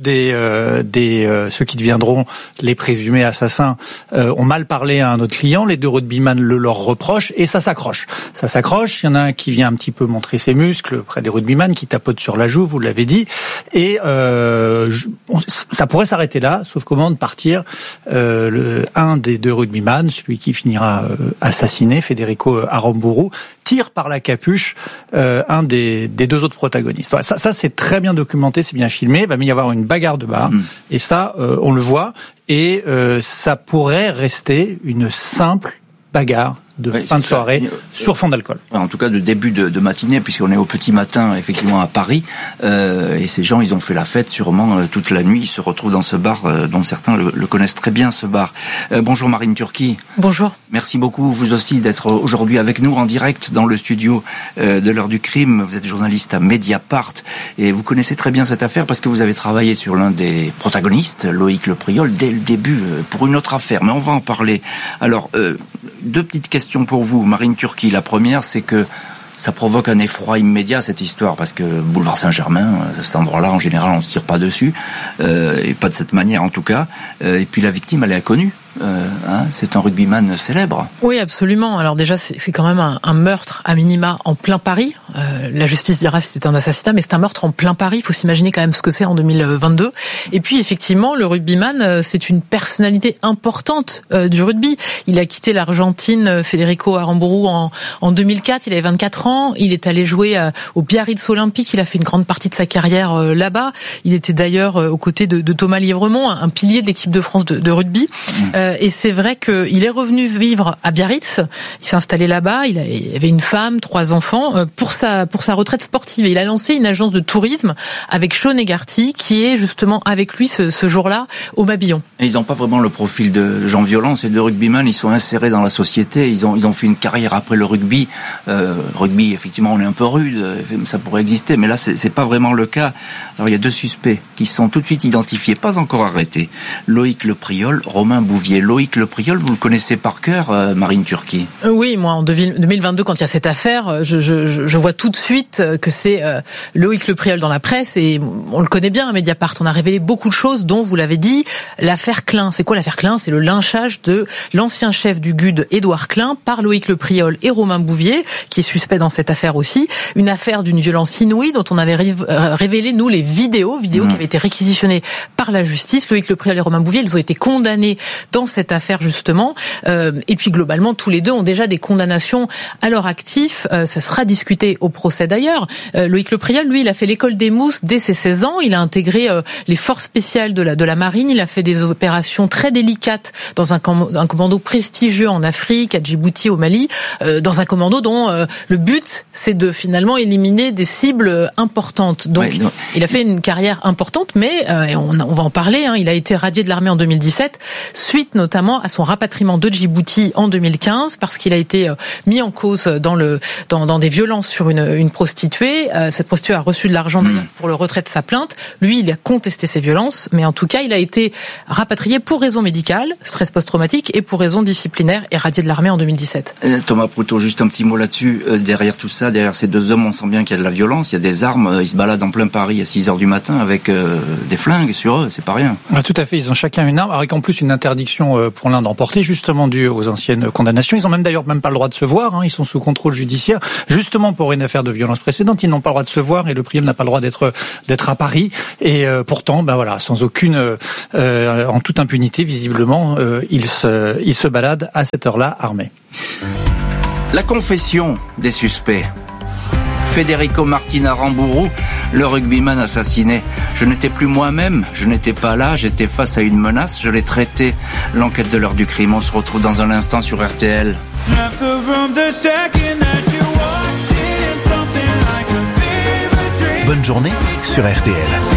ceux qui deviendront les présumés assassins ont mal parlé à un autre client, les deux rugbyman le leur reprochent et ça s'accroche. Il y en a un qui vient un petit peu montrer ses muscles près des rugbyman, qui tapote sur la joue, vous l'avez dit, et ça pourrait s'arrêter là, sauf qu'au moment de partir, un des deux rugbyman, celui qui finira assassiné, Federico Aramburu, tire par la capuche un des deux autres protagonistes. Ça c'est très bien documenté, c'est bien filmé. Il va y avoir une bagarre de bar et ça on le voit et ça pourrait rester une simple bagarre de fin de soirée sur fond d'alcool. En tout cas, de début de matinée, puisqu'on est au petit matin, effectivement, à Paris. Et ces gens, ils ont fait la fête sûrement toute la nuit. Ils se retrouvent dans ce bar dont certains le connaissent très bien, ce bar. Bonjour Marine Turki. Bonjour. Merci beaucoup, vous aussi, d'être aujourd'hui avec nous en direct dans le studio de l'heure du crime. Vous êtes journaliste à Mediapart et vous connaissez très bien cette affaire parce que vous avez travaillé sur l'un des protagonistes, Loïc Le Priol, dès le début pour une autre affaire. Mais on va en parler. Alors, deux petites questions pour vous, Marine Turki. La première, c'est que ça provoque un effroi immédiat, cette histoire, parce que boulevard Saint-Germain, cet endroit-là, en général, on ne se tire pas dessus, et pas de cette manière en tout cas. Et puis la victime, elle est inconnue. C'est un rugbyman célèbre. Oui, absolument. Alors déjà, c'est quand même un meurtre à minima en plein Paris. La justice dira si c'est un assassinat, mais c'est un meurtre en plein Paris. Il faut s'imaginer quand même ce que c'est en 2022. Et puis effectivement, le rugbyman, c'est une personnalité importante du rugby. Il a quitté l'Argentine, Federico Aramburu, en 2004. Il avait 24 ans. Il est allé jouer au Biarritz Olympique. Il a fait une grande partie de sa carrière là-bas. Il était d'ailleurs aux côtés de Thomas Lièvremont, un pilier de l'équipe de France de rugby. Et c'est vrai qu'il est revenu vivre à Biarritz. Il s'est installé là-bas. Il avait une femme, 3 enfants pour sa retraite sportive. Et il a lancé une agence de tourisme avec Sean Egarty qui est justement avec lui ce jour-là au Mabillon. Et ils n'ont pas vraiment le profil de gens violents. Ces deux rugbyman, ils sont insérés dans la société. Ils ont fait une carrière après le rugby. Rugby, effectivement, on est un peu rude. Ça pourrait exister, mais là, c'est pas vraiment le cas. Alors, il y a 2 suspects qui sont tout de suite identifiés, pas encore arrêtés. Loïc Le Priol, Romain Bouvier. Loïc Le Priol, vous le connaissez par cœur, Marine Turki? Oui, moi en 2022, quand il y a cette affaire, je vois tout de suite que c'est Loïc Le Priol dans la presse et on le connaît bien à Mediapart. On a révélé beaucoup de choses, dont vous l'avez dit, l'affaire Klein. C'est quoi l'affaire Klein? C'est le lynchage de l'ancien chef du GUD, Édouard Klein, par Loïc Le Priol et Romain Bouvier, qui est suspect dans cette affaire aussi. Une affaire d'une violence inouïe dont on avait révélé, nous, les vidéos qui avaient été réquisitionnées par la justice. Loïc Le Priol et Romain Bouvier, ils ont été condamnés dans cette affaire justement, et puis globalement tous les deux ont déjà des condamnations à leur actif. Ça sera discuté au procès d'ailleurs. Loïc Le Priol, lui, il a fait l'école des mousses dès ses 16 ans. Il a intégré les forces spéciales de la marine. Il a fait des opérations très délicates dans un commando prestigieux en Afrique, à Djibouti, au Mali, dans un commando dont le but c'est de finalement éliminer des cibles importantes. Donc il a fait une carrière importante, mais on va en parler. Il a été radié de l'armée en 2017 suite suite notamment à son rapatriement de Djibouti en 2015 parce qu'il a été mis en cause dans des violences sur une prostituée. Cette prostituée a reçu de l'argent d'ailleurs pour le retrait de sa plainte. Lui, il a contesté ces violences, mais en tout cas, il a été rapatrié pour raison médicale, stress post-traumatique, et pour raison disciplinaire et radié de l'armée en 2017. Thomas Proutot, juste un petit mot là-dessus. Derrière tout ça, derrière ces deux hommes, on sent bien qu'il y a de la violence, il y a des armes. Ils se baladent en plein Paris à 6h du matin avec des flingues sur eux, c'est pas rien. Ah, tout à fait, ils ont chacun une arme, avec en plus une interdiction pour l'un d'emporter, justement due aux anciennes condamnations. Ils ont même d'ailleurs pas le droit de se voir, ils sont sous contrôle judiciaire, justement pour une affaire de violence précédente. Ils n'ont pas le droit de se voir et le prieur n'a pas le droit d'être à Paris. Et pourtant, sans aucune, en toute impunité, visiblement, ils se baladent à cette heure-là armés. La confession des suspects. Federico Martina Rambourou, le rugbyman assassiné. Je n'étais plus moi-même, je n'étais pas là, j'étais face à une menace, je l'ai traité. L'enquête de l'heure du crime, on se retrouve dans un instant sur RTL. Bonne journée sur RTL.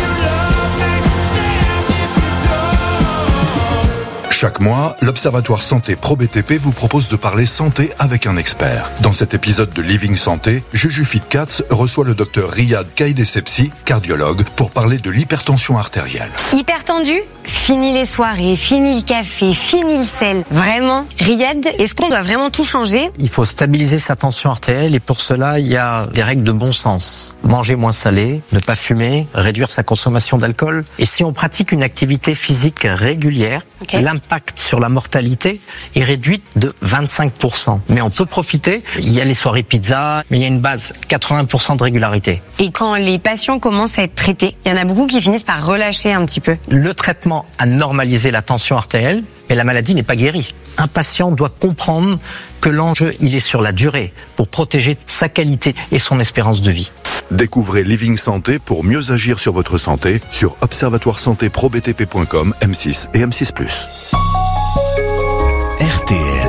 Chaque mois, l'Observatoire Santé Pro BTP vous propose de parler santé avec un expert. Dans cet épisode de Living Santé, Juju Fitcats reçoit le docteur Riyad Kaïdessepsi, cardiologue, pour parler de l'hypertension artérielle. Hyper tendu ? Fini les soirées, fini le café, fini le sel. Vraiment ? Riyad, est-ce qu'on doit vraiment tout changer ? Il faut stabiliser sa tension artérielle et pour cela, il y a des règles de bon sens. Manger moins salé, ne pas fumer, réduire sa consommation d'alcool. Et si on pratique une activité physique régulière, l'impact sur la mortalité est réduit de 25%. Mais on peut profiter. Il y a les soirées pizza, mais il y a une base, 80% de régularité. Et quand les patients commencent à être traités, il y en a beaucoup qui finissent par relâcher un petit peu. Le traitement a normalisé la tension artérielle, mais la maladie n'est pas guérie. Un patient doit comprendre que l'enjeu, il est sur la durée, pour protéger sa qualité et son espérance de vie. Découvrez Living Santé pour mieux agir sur votre santé sur observatoiresantéprobtp.com, M6 et M6+. RTL.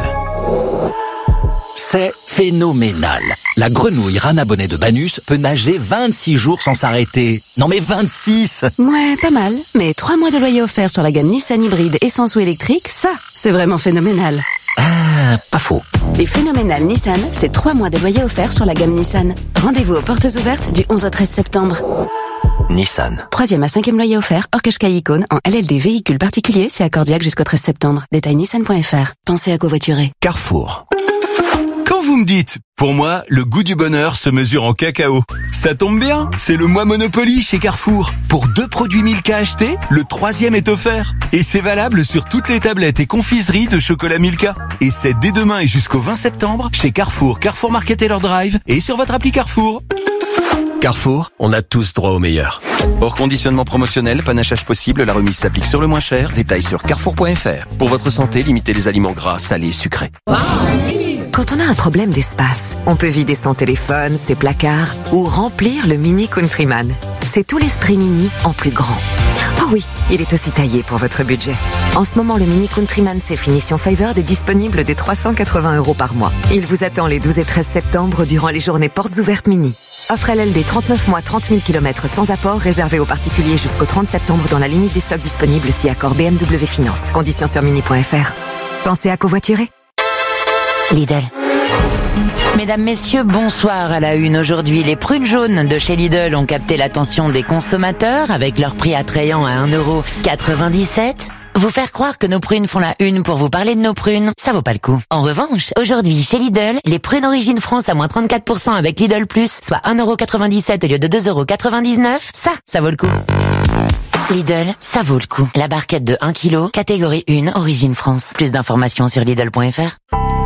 C'est phénoménal. La grenouille Rana Bonnet de Banus peut nager 26 jours sans s'arrêter. Non mais 26! Ouais, pas mal. Mais 3 mois de loyer offert sur la gamme Nissan hybride essence ou électrique, ça, c'est vraiment phénoménal. Ah, pas faux. Les phénoménales Nissan, c'est 3 mois de loyer offert sur la gamme Nissan. Rendez-vous aux portes ouvertes du 11 au 13 septembre. Nissan. 3e à 5e loyer offert, hors Qashqai Icône, en LLD véhicule particulier, c'est accordiaque jusqu'au 13 septembre. Détail nissan.fr. Pensez à covoiturer. Carrefour. Quand vous me dites, pour moi, le goût du bonheur se mesure en cacao. Ça tombe bien, c'est le mois Monopoly chez Carrefour. Pour 2 produits Milka achetés, le 3e est offert. Et c'est valable sur toutes les tablettes et confiseries de chocolat Milka. Et c'est dès demain et jusqu'au 20 septembre chez Carrefour, Carrefour Market et leur Drive et sur votre appli Carrefour. Carrefour, on a tous droit au meilleur. Hors conditionnement promotionnel, panachage possible, la remise s'applique sur le moins cher. Détails sur carrefour.fr. Pour votre santé, limitez les aliments gras, salés et sucrés. Quand on a un problème d'espace, on peut vider son téléphone, ses placards ou remplir le Mini Countryman. C'est tout l'esprit Mini en plus grand. Oh oui, il est aussi taillé pour votre budget. En ce moment, le Mini Countryman c'est finition Favored est disponible dès 380 € par mois. Il vous attend les 12 et 13 septembre durant les journées portes ouvertes Mini. Offre LLD 39 mois, 30 000 km sans apport, réservé aux particuliers jusqu'au 30 septembre dans la limite des stocks disponibles si accord BMW Finance. Conditions sur mini.fr. Pensez à covoiturer. Lidl. Mesdames, messieurs, bonsoir à la une. Aujourd'hui, les prunes jaunes de chez Lidl ont capté l'attention des consommateurs avec leur prix attrayant à 1,97 €. Vous faire croire que nos prunes font la une pour vous parler de nos prunes, ça vaut pas le coup. En revanche, aujourd'hui, chez Lidl, les prunes Origine France à moins 34% avec Lidl Plus, soit 1,97 € au lieu de 2,99 €, ça vaut le coup. Lidl, ça vaut le coup. La barquette de 1 kg, catégorie 1, Origine France. Plus d'informations sur Lidl.fr.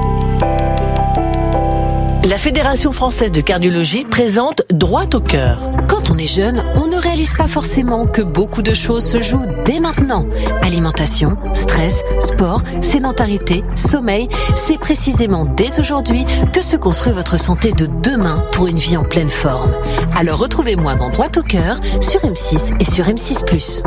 La Fédération française de cardiologie présente Droit au cœur. Quand on est jeune, on ne réalise pas forcément que beaucoup de choses se jouent dès maintenant. Alimentation, stress, sport, sédentarité, sommeil, c'est précisément dès aujourd'hui que se construit votre santé de demain pour une vie en pleine forme. Alors retrouvez-moi dans Droit au cœur sur M6 et sur M6+.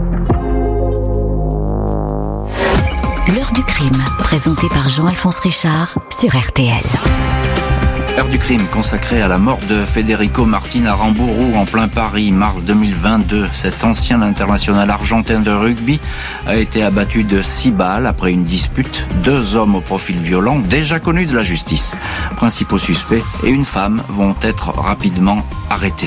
L'heure du crime, présentée par Jean-Alphonse Richard sur RTL. Heure du crime consacrée à la mort de Federico Martin Aramburu en plein Paris, mars 2022. Cet ancien international argentin de rugby a été abattu de 6 balles après une dispute. 2 hommes au profil violent, déjà connus de la justice. Principaux suspects et une femme vont être rapidement arrêtés.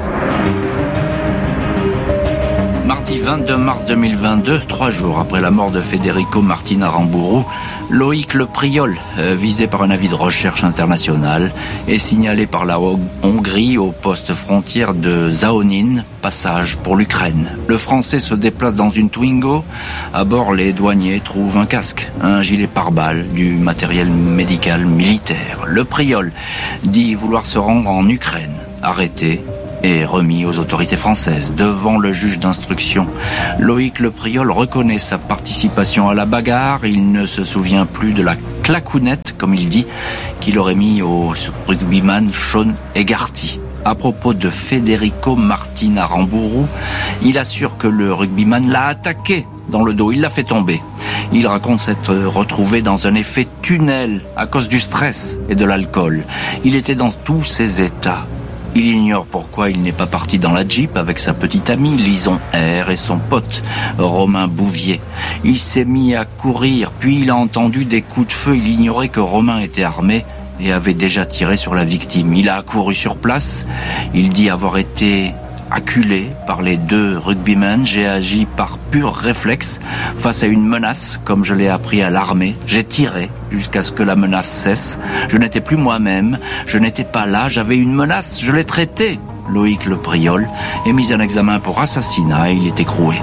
Mardi 22 mars 2022, 3 jours après la mort de Federico Martin Aramburu, Loïc Le Priol, visé par un avis de recherche international, est signalé par la Hongrie au poste frontière de Zaonin, passage pour l'Ukraine. Le Français se déplace dans une Twingo. À bord, les douaniers trouvent un casque, un gilet pare-balles, du matériel médical militaire. Le Priol dit vouloir se rendre en Ukraine, arrêté et remis aux autorités françaises. Devant le juge d'instruction, Loïc Le Priol reconnaît sa participation à la bagarre. Il ne se souvient plus de la claquounette, comme il dit, qu'il aurait mis au rugbyman Sean Egarty. À propos de Federico Martin Aramburu, il assure que le rugbyman l'a attaqué dans le dos, il l'a fait tomber. Il raconte s'être retrouvé dans un effet tunnel à cause du stress et de l'alcool. Il était dans tous ses états. Il ignore pourquoi il n'est pas parti dans la Jeep avec sa petite amie Lison R et son pote Romain Bouvier. Il s'est mis à courir, puis il a entendu des coups de feu. Il ignorait que Romain était armé et avait déjà tiré sur la victime. Il a accouru sur place. Il dit avoir été acculé par les 2 rugbymen. J'ai agi par pur réflexe face à une menace, comme je l'ai appris à l'armée. J'ai tiré jusqu'à ce que la menace cesse. Je n'étais plus moi-même, je n'étais pas là, j'avais une menace, je l'ai traité. Loïc Le Priol est mis en examen pour assassinat et il est écroué.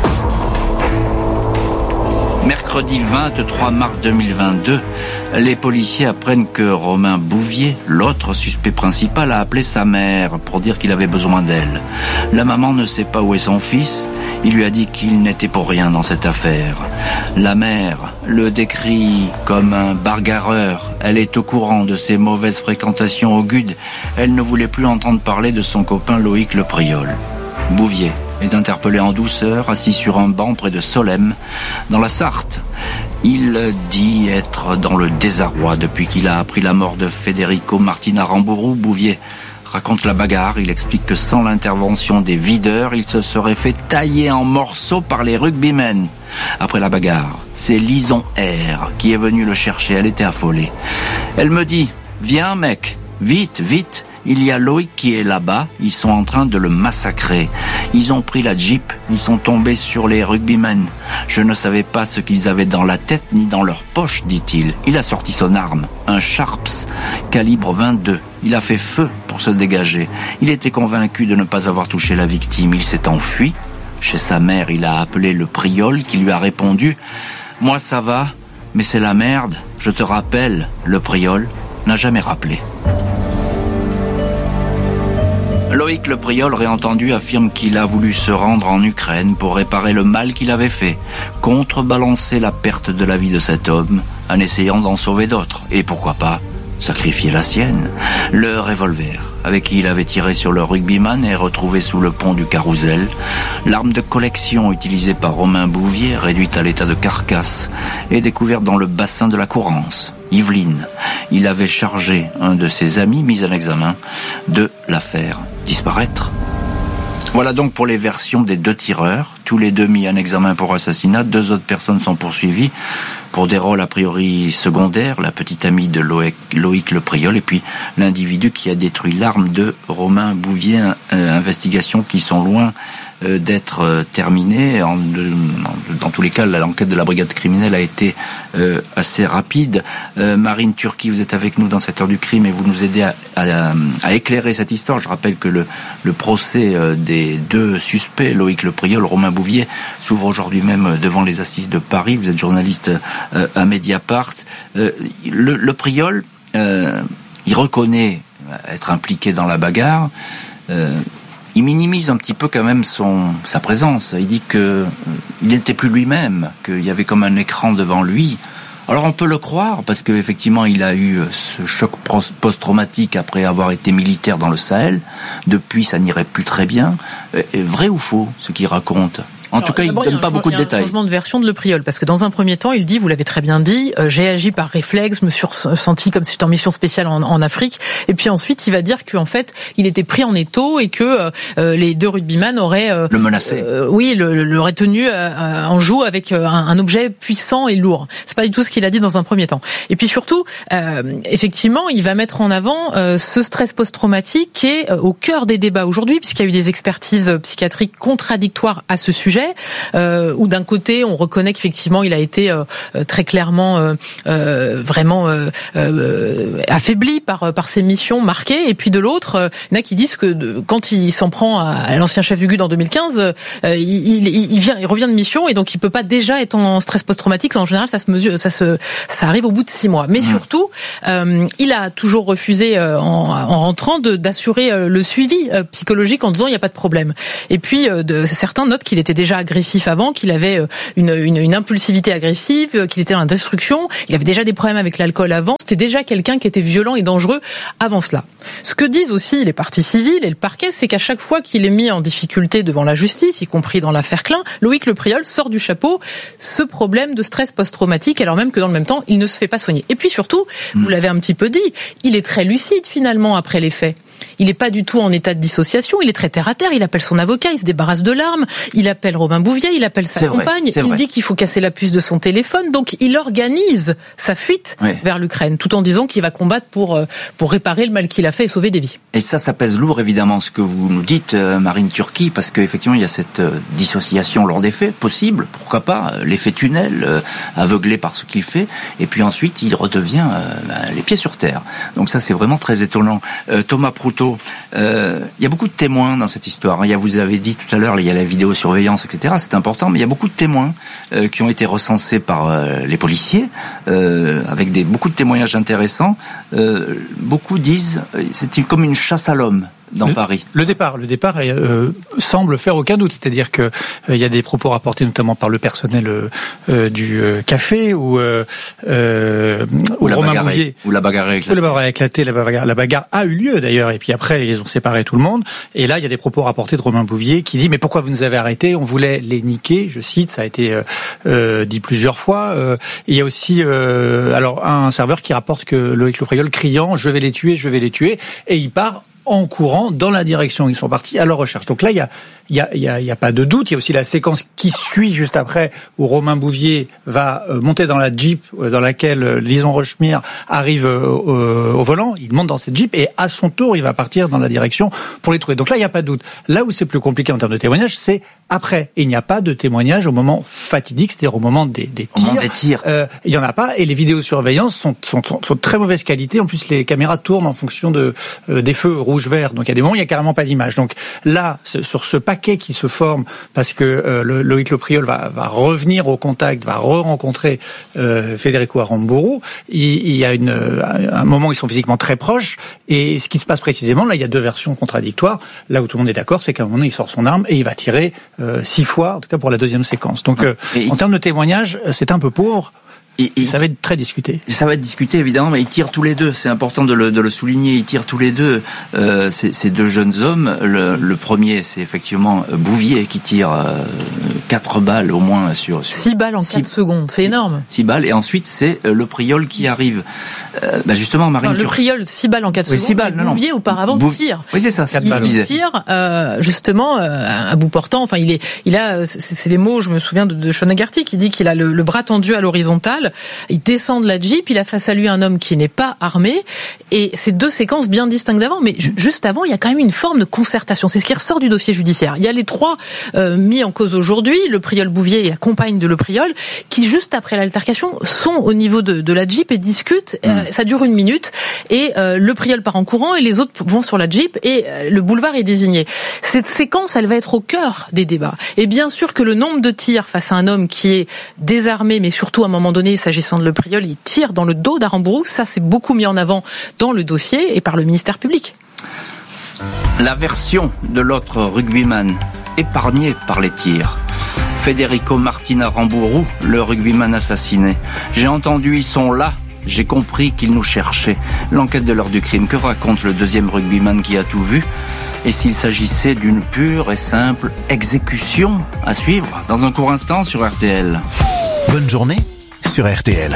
Mercredi 23 mars 2022, les policiers apprennent que Romain Bouvier, l'autre suspect principal, a appelé sa mère pour dire qu'il avait besoin d'elle. La maman ne sait pas où est son fils. Il lui a dit qu'il n'était pour rien dans cette affaire. La mère le décrit comme un bagarreur. Elle est au courant de ses mauvaises fréquentations au GUD. Elle ne voulait plus entendre parler de son copain Loïc Le Priol. Bouvier est interpellé en douceur, assis sur un banc près de Solesmes, dans la Sarthe. Il dit être dans le désarroi depuis qu'il a appris la mort de Federico Martin Aramburu. Bouvier raconte la bagarre. Il explique que sans l'intervention des videurs, il se serait fait tailler en morceaux par les rugbymen. Après la bagarre, c'est Lison R qui est venue le chercher. Elle était affolée. Elle me dit « Viens mec, vite, vite !» Il y a Loïc qui est là-bas, ils sont en train de le massacrer. Ils ont pris la Jeep, ils sont tombés sur les rugbymen. Je ne savais pas ce qu'ils avaient dans la tête ni dans leur poche, dit-il. Il a sorti son arme, un Sharps, calibre 22. Il a fait feu pour se dégager. Il était convaincu de ne pas avoir touché la victime. Il s'est enfui. Chez sa mère, il a appelé le Priol qui lui a répondu « Moi ça va, mais c'est la merde, je te rappelle. » Le Priol n'a jamais rappelé. Loïc Le Priol, réentendu, affirme qu'il a voulu se rendre en Ukraine pour réparer le mal qu'il avait fait, contrebalancer la perte de la vie de cet homme en essayant d'en sauver d'autres. Et pourquoi pas sacrifier la sienne. Le revolver avec qui il avait tiré sur le rugbyman est retrouvé sous le pont du Carrousel. L'arme de collection utilisée par Romain Bouvier, réduite à l'état de carcasse, est découverte dans le bassin de la Courance. Yveline, il avait chargé un de ses amis mis en examen de la faire disparaître. Voilà donc pour les versions des 2 tireurs, tous les 2 mis en examen pour assassinat. 2 autres personnes sont poursuivies pour des rôles a priori secondaires, la petite amie de Loïc Le Priol et puis l'individu qui a détruit l'arme de Romain Bouvier. Investigations qui sont loin d'être terminées. Dans tous les cas, l'enquête de la brigade criminelle a été assez rapide. Marine Turki, vous êtes avec nous dans cette heure du crime et vous nous aidez à éclairer cette histoire. Je rappelle que le procès des 2 suspects, Loïc Le Priol, Romain Bouvier, s'ouvre aujourd'hui même devant les assises de Paris. Vous êtes journaliste à Mediapart. Le Priol, il reconnaît être impliqué dans la bagarre. Il minimise un petit peu quand même sa présence. Il dit que il n'était plus lui-même, qu'il y avait comme un écran devant lui. Alors on peut le croire parce qu'effectivement il a eu ce choc post-traumatique après avoir été militaire dans le Sahel. Depuis ça n'irait plus très bien. Vrai ou faux ce qu'il raconte ? En tout cas, il ne donne pas beaucoup de détails. Il y a un changement de version de Le Priol, parce que dans un premier temps, il dit, vous l'avez très bien dit, j'ai agi par réflexe, me suis ressenti comme si j'étais en mission spéciale en Afrique. Et puis ensuite, il va dire qu'en fait, il était pris en étau et que les deux rugbyman auraient le menacé. L'aurait tenu en joue avec un objet puissant et lourd. C'est pas du tout ce qu'il a dit dans un premier temps. Et puis surtout, effectivement, il va mettre en avant ce stress post-traumatique qui est au cœur des débats aujourd'hui, puisqu'il y a eu des expertises psychiatriques contradictoires à ce sujet, où d'un côté on reconnaît qu'effectivement il a été très clairement vraiment affaibli par ses missions marquées, et puis de l'autre, il y en a qui disent que quand il s'en prend à l'ancien chef du GUD en 2015, il revient de mission et donc il peut pas déjà être en stress post-traumatique. En général, ça arrive au bout de 6 mois. Mais surtout, il a toujours refusé en rentrant d'assurer le suivi psychologique en disant il n'y a pas de problème. Et puis certains notent qu'il était déjà agressif avant, qu'il avait une impulsivité agressive, qu'il était en destruction, il avait déjà des problèmes avec l'alcool avant, c'était déjà quelqu'un qui était violent et dangereux avant cela. Ce que disent aussi les parties civiles et le parquet, c'est qu'à chaque fois qu'il est mis en difficulté devant la justice, y compris dans l'affaire Klein, Loïc Le Priol sort du chapeau ce problème de stress post-traumatique, alors même que dans le même temps, il ne se fait pas soigner. Et puis surtout, vous l'avez un petit peu dit, il est très lucide finalement après les faits. Il n'est pas du tout en état de dissociation, il est très terre à terre, il appelle son avocat, il se débarrasse de l'arme, il appelle Robin Bouvier, il appelle sa compagne, il dit qu'il faut casser la puce de son téléphone, donc il organise sa fuite vers l'Ukraine, tout en disant qu'il va combattre pour réparer le mal qu'il a fait et sauver des vies. Et ça pèse lourd évidemment ce que vous nous dites, Marine Turki, parce qu'effectivement il y a cette dissociation lors des faits, possible, pourquoi pas, l'effet tunnel, aveuglé par ce qu'il fait, et puis ensuite il redevient les pieds sur terre. Donc ça c'est vraiment très étonnant. Thomas Proutot, il y a beaucoup de témoins dans cette histoire. Vous avez dit tout à l'heure, il y a la vidéosurveillance, etc. C'est important, mais il y a beaucoup de témoins qui ont été recensés par les policiers, avec beaucoup de témoignages intéressants. Beaucoup disent c'est comme une chasse à l'homme dans Paris. Le départ semble faire aucun doute, c'est-à-dire que il y a des propos rapportés notamment par le personnel du café où Romain Bouvier, où la bagarre a éclaté. La bagarre a eu lieu d'ailleurs, et puis après ils ont séparé tout le monde. Et là il y a des propos rapportés de Romain Bouvier qui dit mais pourquoi vous nous avez arrêtés, on voulait les niquer, je cite, ça a été dit plusieurs fois. Il y a aussi alors un serveur qui rapporte que Loïc Le Priol criant je vais les tuer, et il part en courant dans la direction où ils sont partis à leur recherche. Donc là, il y a pas de doute. Il y a aussi la séquence qui suit juste après où Romain Bouvier va monter dans la Jeep dans laquelle Lison Rochemire arrive au volant. Il monte dans cette Jeep et à son tour, il va partir dans la direction pour les trouver. Donc là, il n'y a pas de doute. Là où c'est plus compliqué en termes de témoignage, c'est après. Et il n'y a pas de témoignage au moment fatidique, c'est-à-dire au moment des tirs. Il y en a pas. Et les vidéosurveillances sont de très mauvaise qualité. En plus, les caméras tournent en fonction des feux rouge-vert. Donc il y a des moments où il n'y a carrément pas d'image. Donc là, sur ce paquet qui se forme, parce que Loïc Le Priol va revenir au contact, va re-rencontrer Federico Aramburu, il y a un moment où ils sont physiquement très proches. Et ce qui se passe précisément, là, il y a deux versions contradictoires. Là où tout le monde est d'accord, c'est qu'à un moment donné, il sort son arme et il va tirer 6 fois, en tout cas pour la deuxième séquence. Donc en termes de témoignage, c'est un peu pauvre. Et ça va être très discuté. Ça va être discuté évidemment, mais ils tirent tous les deux. C'est important de le souligner. Ils tirent tous les deux. Ces deux jeunes hommes. Le premier, c'est effectivement Bouvier qui tire 4 balles au moins sur 6 balles en 4 secondes. C'est énorme. 6 balles. Et ensuite, c'est Le Priol qui arrive. Justement, Marine. Le Priol, 6 balles en 4 secondes. 6 balles. Bouvier auparavant tire. Oui, c'est ça. Il tire justement à bout portant. Enfin, il a. C'est les mots. Je me souviens de Sean Haggerty qui dit qu'il a le bras tendu à l'horizontale. Il descend de la Jeep, il a face à lui un homme qui n'est pas armé, et c'est deux séquences bien distinctes d'avant, mais juste avant, il y a quand même une forme de concertation. C'est ce qui ressort du dossier judiciaire. Il y a les trois mis en cause aujourd'hui, Le Priol Bouvier et la compagne de Le Priol, qui juste après l'altercation sont au niveau de la Jeep et discutent. Ça dure 1 minute, et Le Priol part en courant et les autres vont sur la Jeep et le boulevard est désigné. Cette séquence, elle va être au cœur des débats. Et bien sûr que le nombre de tirs face à un homme qui est désarmé, mais surtout à un moment donné, s'agissant de Le Priol, il tire dans le dos d'Aramburu. Ça, c'est beaucoup mis en avant dans le dossier et par le ministère public. La version de l'autre rugbyman épargné par les tirs. Federico Martin Aramburu, le rugbyman assassiné. J'ai entendu, ils sont là. J'ai compris qu'ils nous cherchaient. L'enquête de l'heure du crime. Que raconte le deuxième rugbyman qui a tout vu? Et s'il s'agissait d'une pure et simple exécution à suivre dans un court instant sur RTL. Bonne journée sur RTL.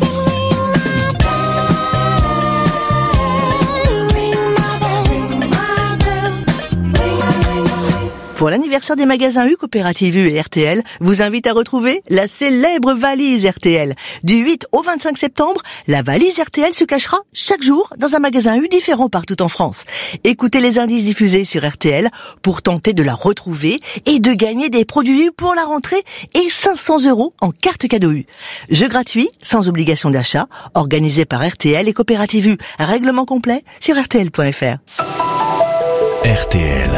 Pour l'anniversaire des magasins U, Coopérative U et RTL, vous invite à retrouver la célèbre valise RTL. Du 8 au 25 septembre, la valise RTL se cachera chaque jour dans un magasin U différent partout en France. Écoutez les indices diffusés sur RTL pour tenter de la retrouver et de gagner des produits U pour la rentrée et 500 € en carte cadeau U. Jeu gratuit, sans obligation d'achat, organisé par RTL et Coopérative U. Règlement complet sur rtl.fr. RTL.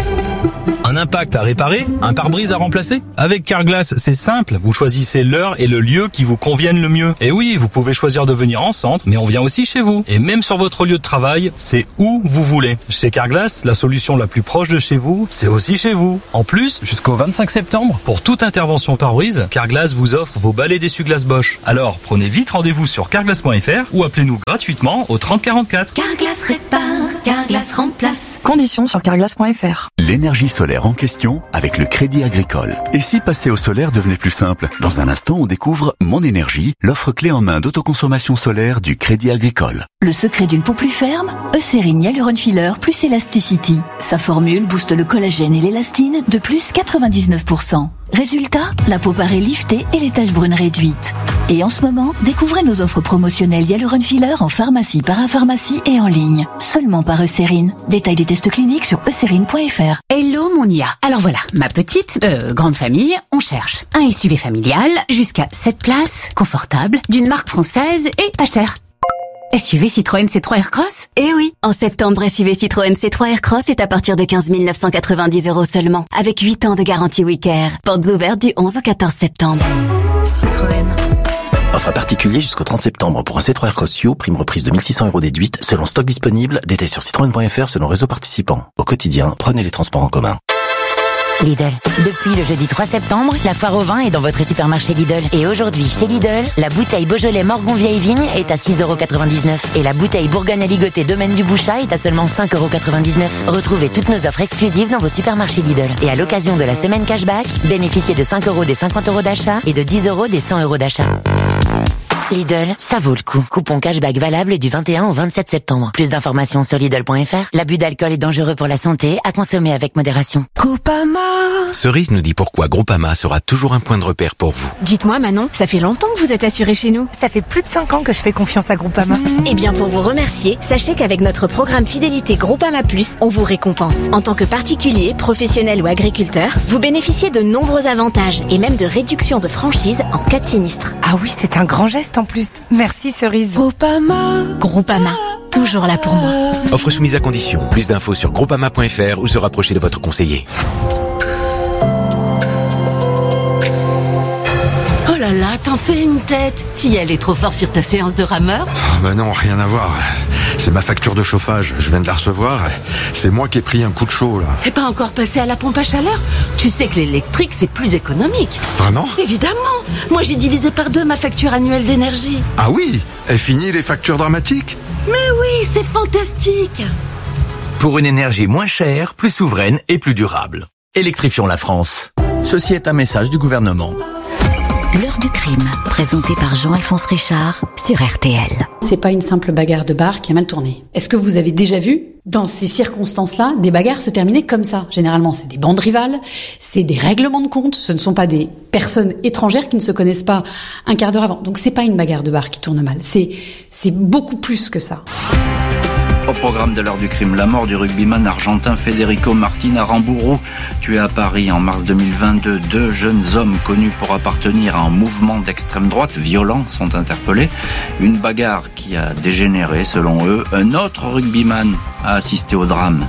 Un impact à réparer, un pare-brise à remplacer? Avec Carglass, c'est simple. Vous choisissez l'heure et le lieu qui vous conviennent le mieux. Et oui, vous pouvez choisir de venir en centre, mais on vient aussi chez vous. Et même sur votre lieu de travail, c'est où vous voulez. Chez Carglass, la solution la plus proche de chez vous, c'est aussi chez vous. En plus, jusqu'au 25 septembre, pour toute intervention pare-brise, Carglass vous offre vos balais d'essuie-glace Bosch. Alors, prenez vite rendez-vous sur carglass.fr ou appelez-nous gratuitement au 30 44. Carglass répare, Carglass remplace. Conditions sur carglass.fr. L'énergie solaire en question avec le Crédit Agricole. Et si passer au solaire devenait plus simple? Dans un instant, on découvre Mon Énergie, l'offre clé en main d'autoconsommation solaire du Crédit Agricole. Le secret d'une peau plus ferme, Eucérine Hyaluron Filler plus Elasticity. Sa formule booste le collagène et l'élastine de plus 99%. Résultat, la peau paraît liftée et les taches brunes réduites. Et en ce moment, découvrez nos offres promotionnelles Hyaluron Filler en pharmacie, parapharmacie et en ligne. Seulement par Eucérine. Détail des tests cliniques sur eucérine.fr. Hello mon IA. Alors voilà, ma petite, grande famille, on cherche un SUV familial jusqu'à 7 places, confortable, d'une marque française et pas cher. SUV Citroën C3 Aircross? Eh oui, en septembre, SUV Citroën C3 Aircross est à partir de 15 990 € seulement, avec 8 ans de garantie WeCare. Portes ouvertes du 11 au 14 septembre. Citroën. Offre à particulier jusqu'au 30 septembre pour un C3 Aircross You, prime reprise de 1 600 € déduite, selon stock disponible, détail sur citroën.fr selon réseau participant. Au quotidien, prenez les transports en commun. Lidl. Depuis le jeudi 3 septembre, la foire au vin est dans votre supermarché Lidl. Et aujourd'hui, chez Lidl, la bouteille Beaujolais Morgon Vieille Vigne est à 6,99 € et la bouteille Bourgogne à ligoter Domaine du Bouchat est à seulement 5,99 €. Retrouvez toutes nos offres exclusives dans vos supermarchés Lidl. Et à l'occasion de la semaine cashback, bénéficiez de 5 € des 50 € d'achat et de 10 € des 100 € d'achat. Lidl, ça vaut le coup. Coupon cashback valable du 21 au 27 septembre. Plus d'informations sur Lidl.fr. L'abus d'alcool est dangereux pour la santé, à consommer avec modération. Groupama. Cerise nous dit pourquoi Groupama sera toujours un point de repère pour vous. Dites-moi Manon, ça fait longtemps que vous êtes assurée chez nous. Ça fait plus de 5 ans que je fais confiance à Groupama. Eh bien pour vous remercier, sachez qu'avec notre programme fidélité Groupama Plus, on vous récompense. En tant que particulier, professionnel ou agriculteur, vous bénéficiez de nombreux avantages et même de réduction de franchise en cas de sinistre. Ah oui, c'est un grand geste en plus. Merci Cerise. Groupama, toujours là pour moi. Offre soumise à condition. Plus d'infos sur groupama.fr ou se rapprocher de votre conseiller. Oh là là, t'en fais une tête. T'y es allé trop fort sur ta séance de rameur? Bah non, rien à voir. C'est ma facture de chauffage, je viens de la recevoir. C'est moi qui ai pris un coup de chaud là. T'es pas encore passé à la pompe à chaleur? Tu sais que l'électrique c'est plus économique. Vraiment? Évidemment. Moi j'ai divisé par 2 ma facture annuelle d'énergie. Ah oui? Et fini les factures dramatiques? Mais oui, c'est fantastique. Pour une énergie moins chère, plus souveraine et plus durable. Électrifions la France. Ceci est un message du gouvernement. L'heure du crime, présenté par Jean-Alphonse Richard sur RTL. C'est pas une simple bagarre de bar qui a mal tourné. Est-ce que vous avez déjà vu, dans ces circonstances-là, des bagarres se terminer comme ça? Généralement, c'est des bandes rivales, c'est des règlements de compte, ce ne sont pas des personnes étrangères qui ne se connaissent pas un quart d'heure avant. Donc c'est pas une bagarre de bar qui tourne mal, c'est beaucoup plus que ça. Au programme de l'heure du crime, la mort du rugbyman argentin Federico Martin Aramburu, tué à Paris en mars 2022. 2 jeunes hommes connus pour appartenir à un mouvement d'extrême droite violent sont interpellés. Une bagarre qui a dégénéré selon eux. Un autre rugbyman a assisté au drame.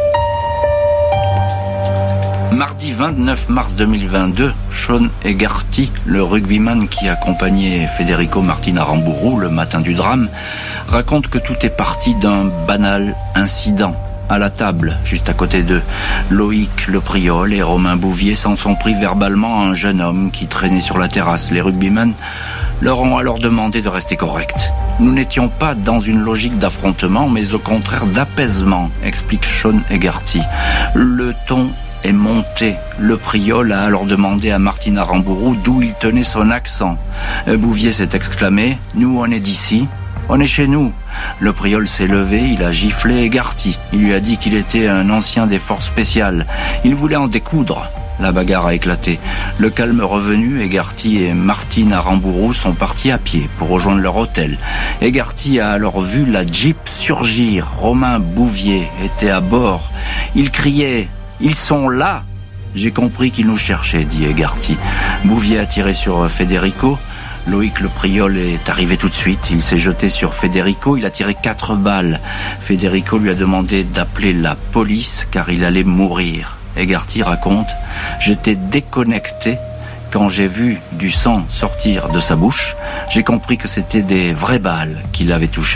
Mardi 29 mars 2022, Sean Egarty, le rugbyman qui accompagnait Federico Martin Aramburu le matin du drame, raconte que tout est parti d'un banal incident. À la table, juste à côté d'eux, Loïc Lepriol et Romain Bouvier s'en sont pris verbalement à un jeune homme qui traînait sur la terrasse. Les rugbymen leur ont alors demandé de rester corrects. Nous n'étions pas dans une logique d'affrontement, mais au contraire d'apaisement, explique Sean Hegarty. Le ton est monté. Le priol a alors demandé à Martine Aramburu d'où il tenait son accent. Bouvier s'est exclamé « Nous, on est d'ici. On est chez nous ». Le priol s'est levé, il a giflé Hegarty. Il lui a dit qu'il était un ancien des forces spéciales. Il voulait en découdre. La bagarre a éclaté. Le calme revenu, Hegarty et Martine Aramburu sont partis à pied pour rejoindre leur hôtel. Hegarty a alors vu la Jeep surgir. Romain Bouvier était à bord. Il criait « Ils sont là !» J'ai compris qu'ils nous cherchaient, dit Hegarty. Bouvier a tiré sur Federico. Loïc le priol est arrivé tout de suite. Il s'est jeté sur Federico. Il a tiré 4 balles. Federico lui a demandé d'appeler la police car il allait mourir. Hegarty raconte « J'étais déconnecté quand j'ai vu du sang sortir de sa bouche. J'ai compris que c'était des vraies balles qui l'avaient touché. »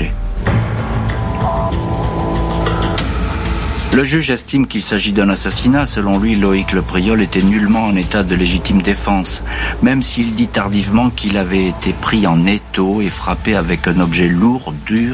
Le juge estime qu'il s'agit d'un assassinat. Selon lui, Loïc le priol était nullement en état de légitime défense, même s'il dit tardivement qu'il avait été pris en étau et frappé avec un objet lourd, dur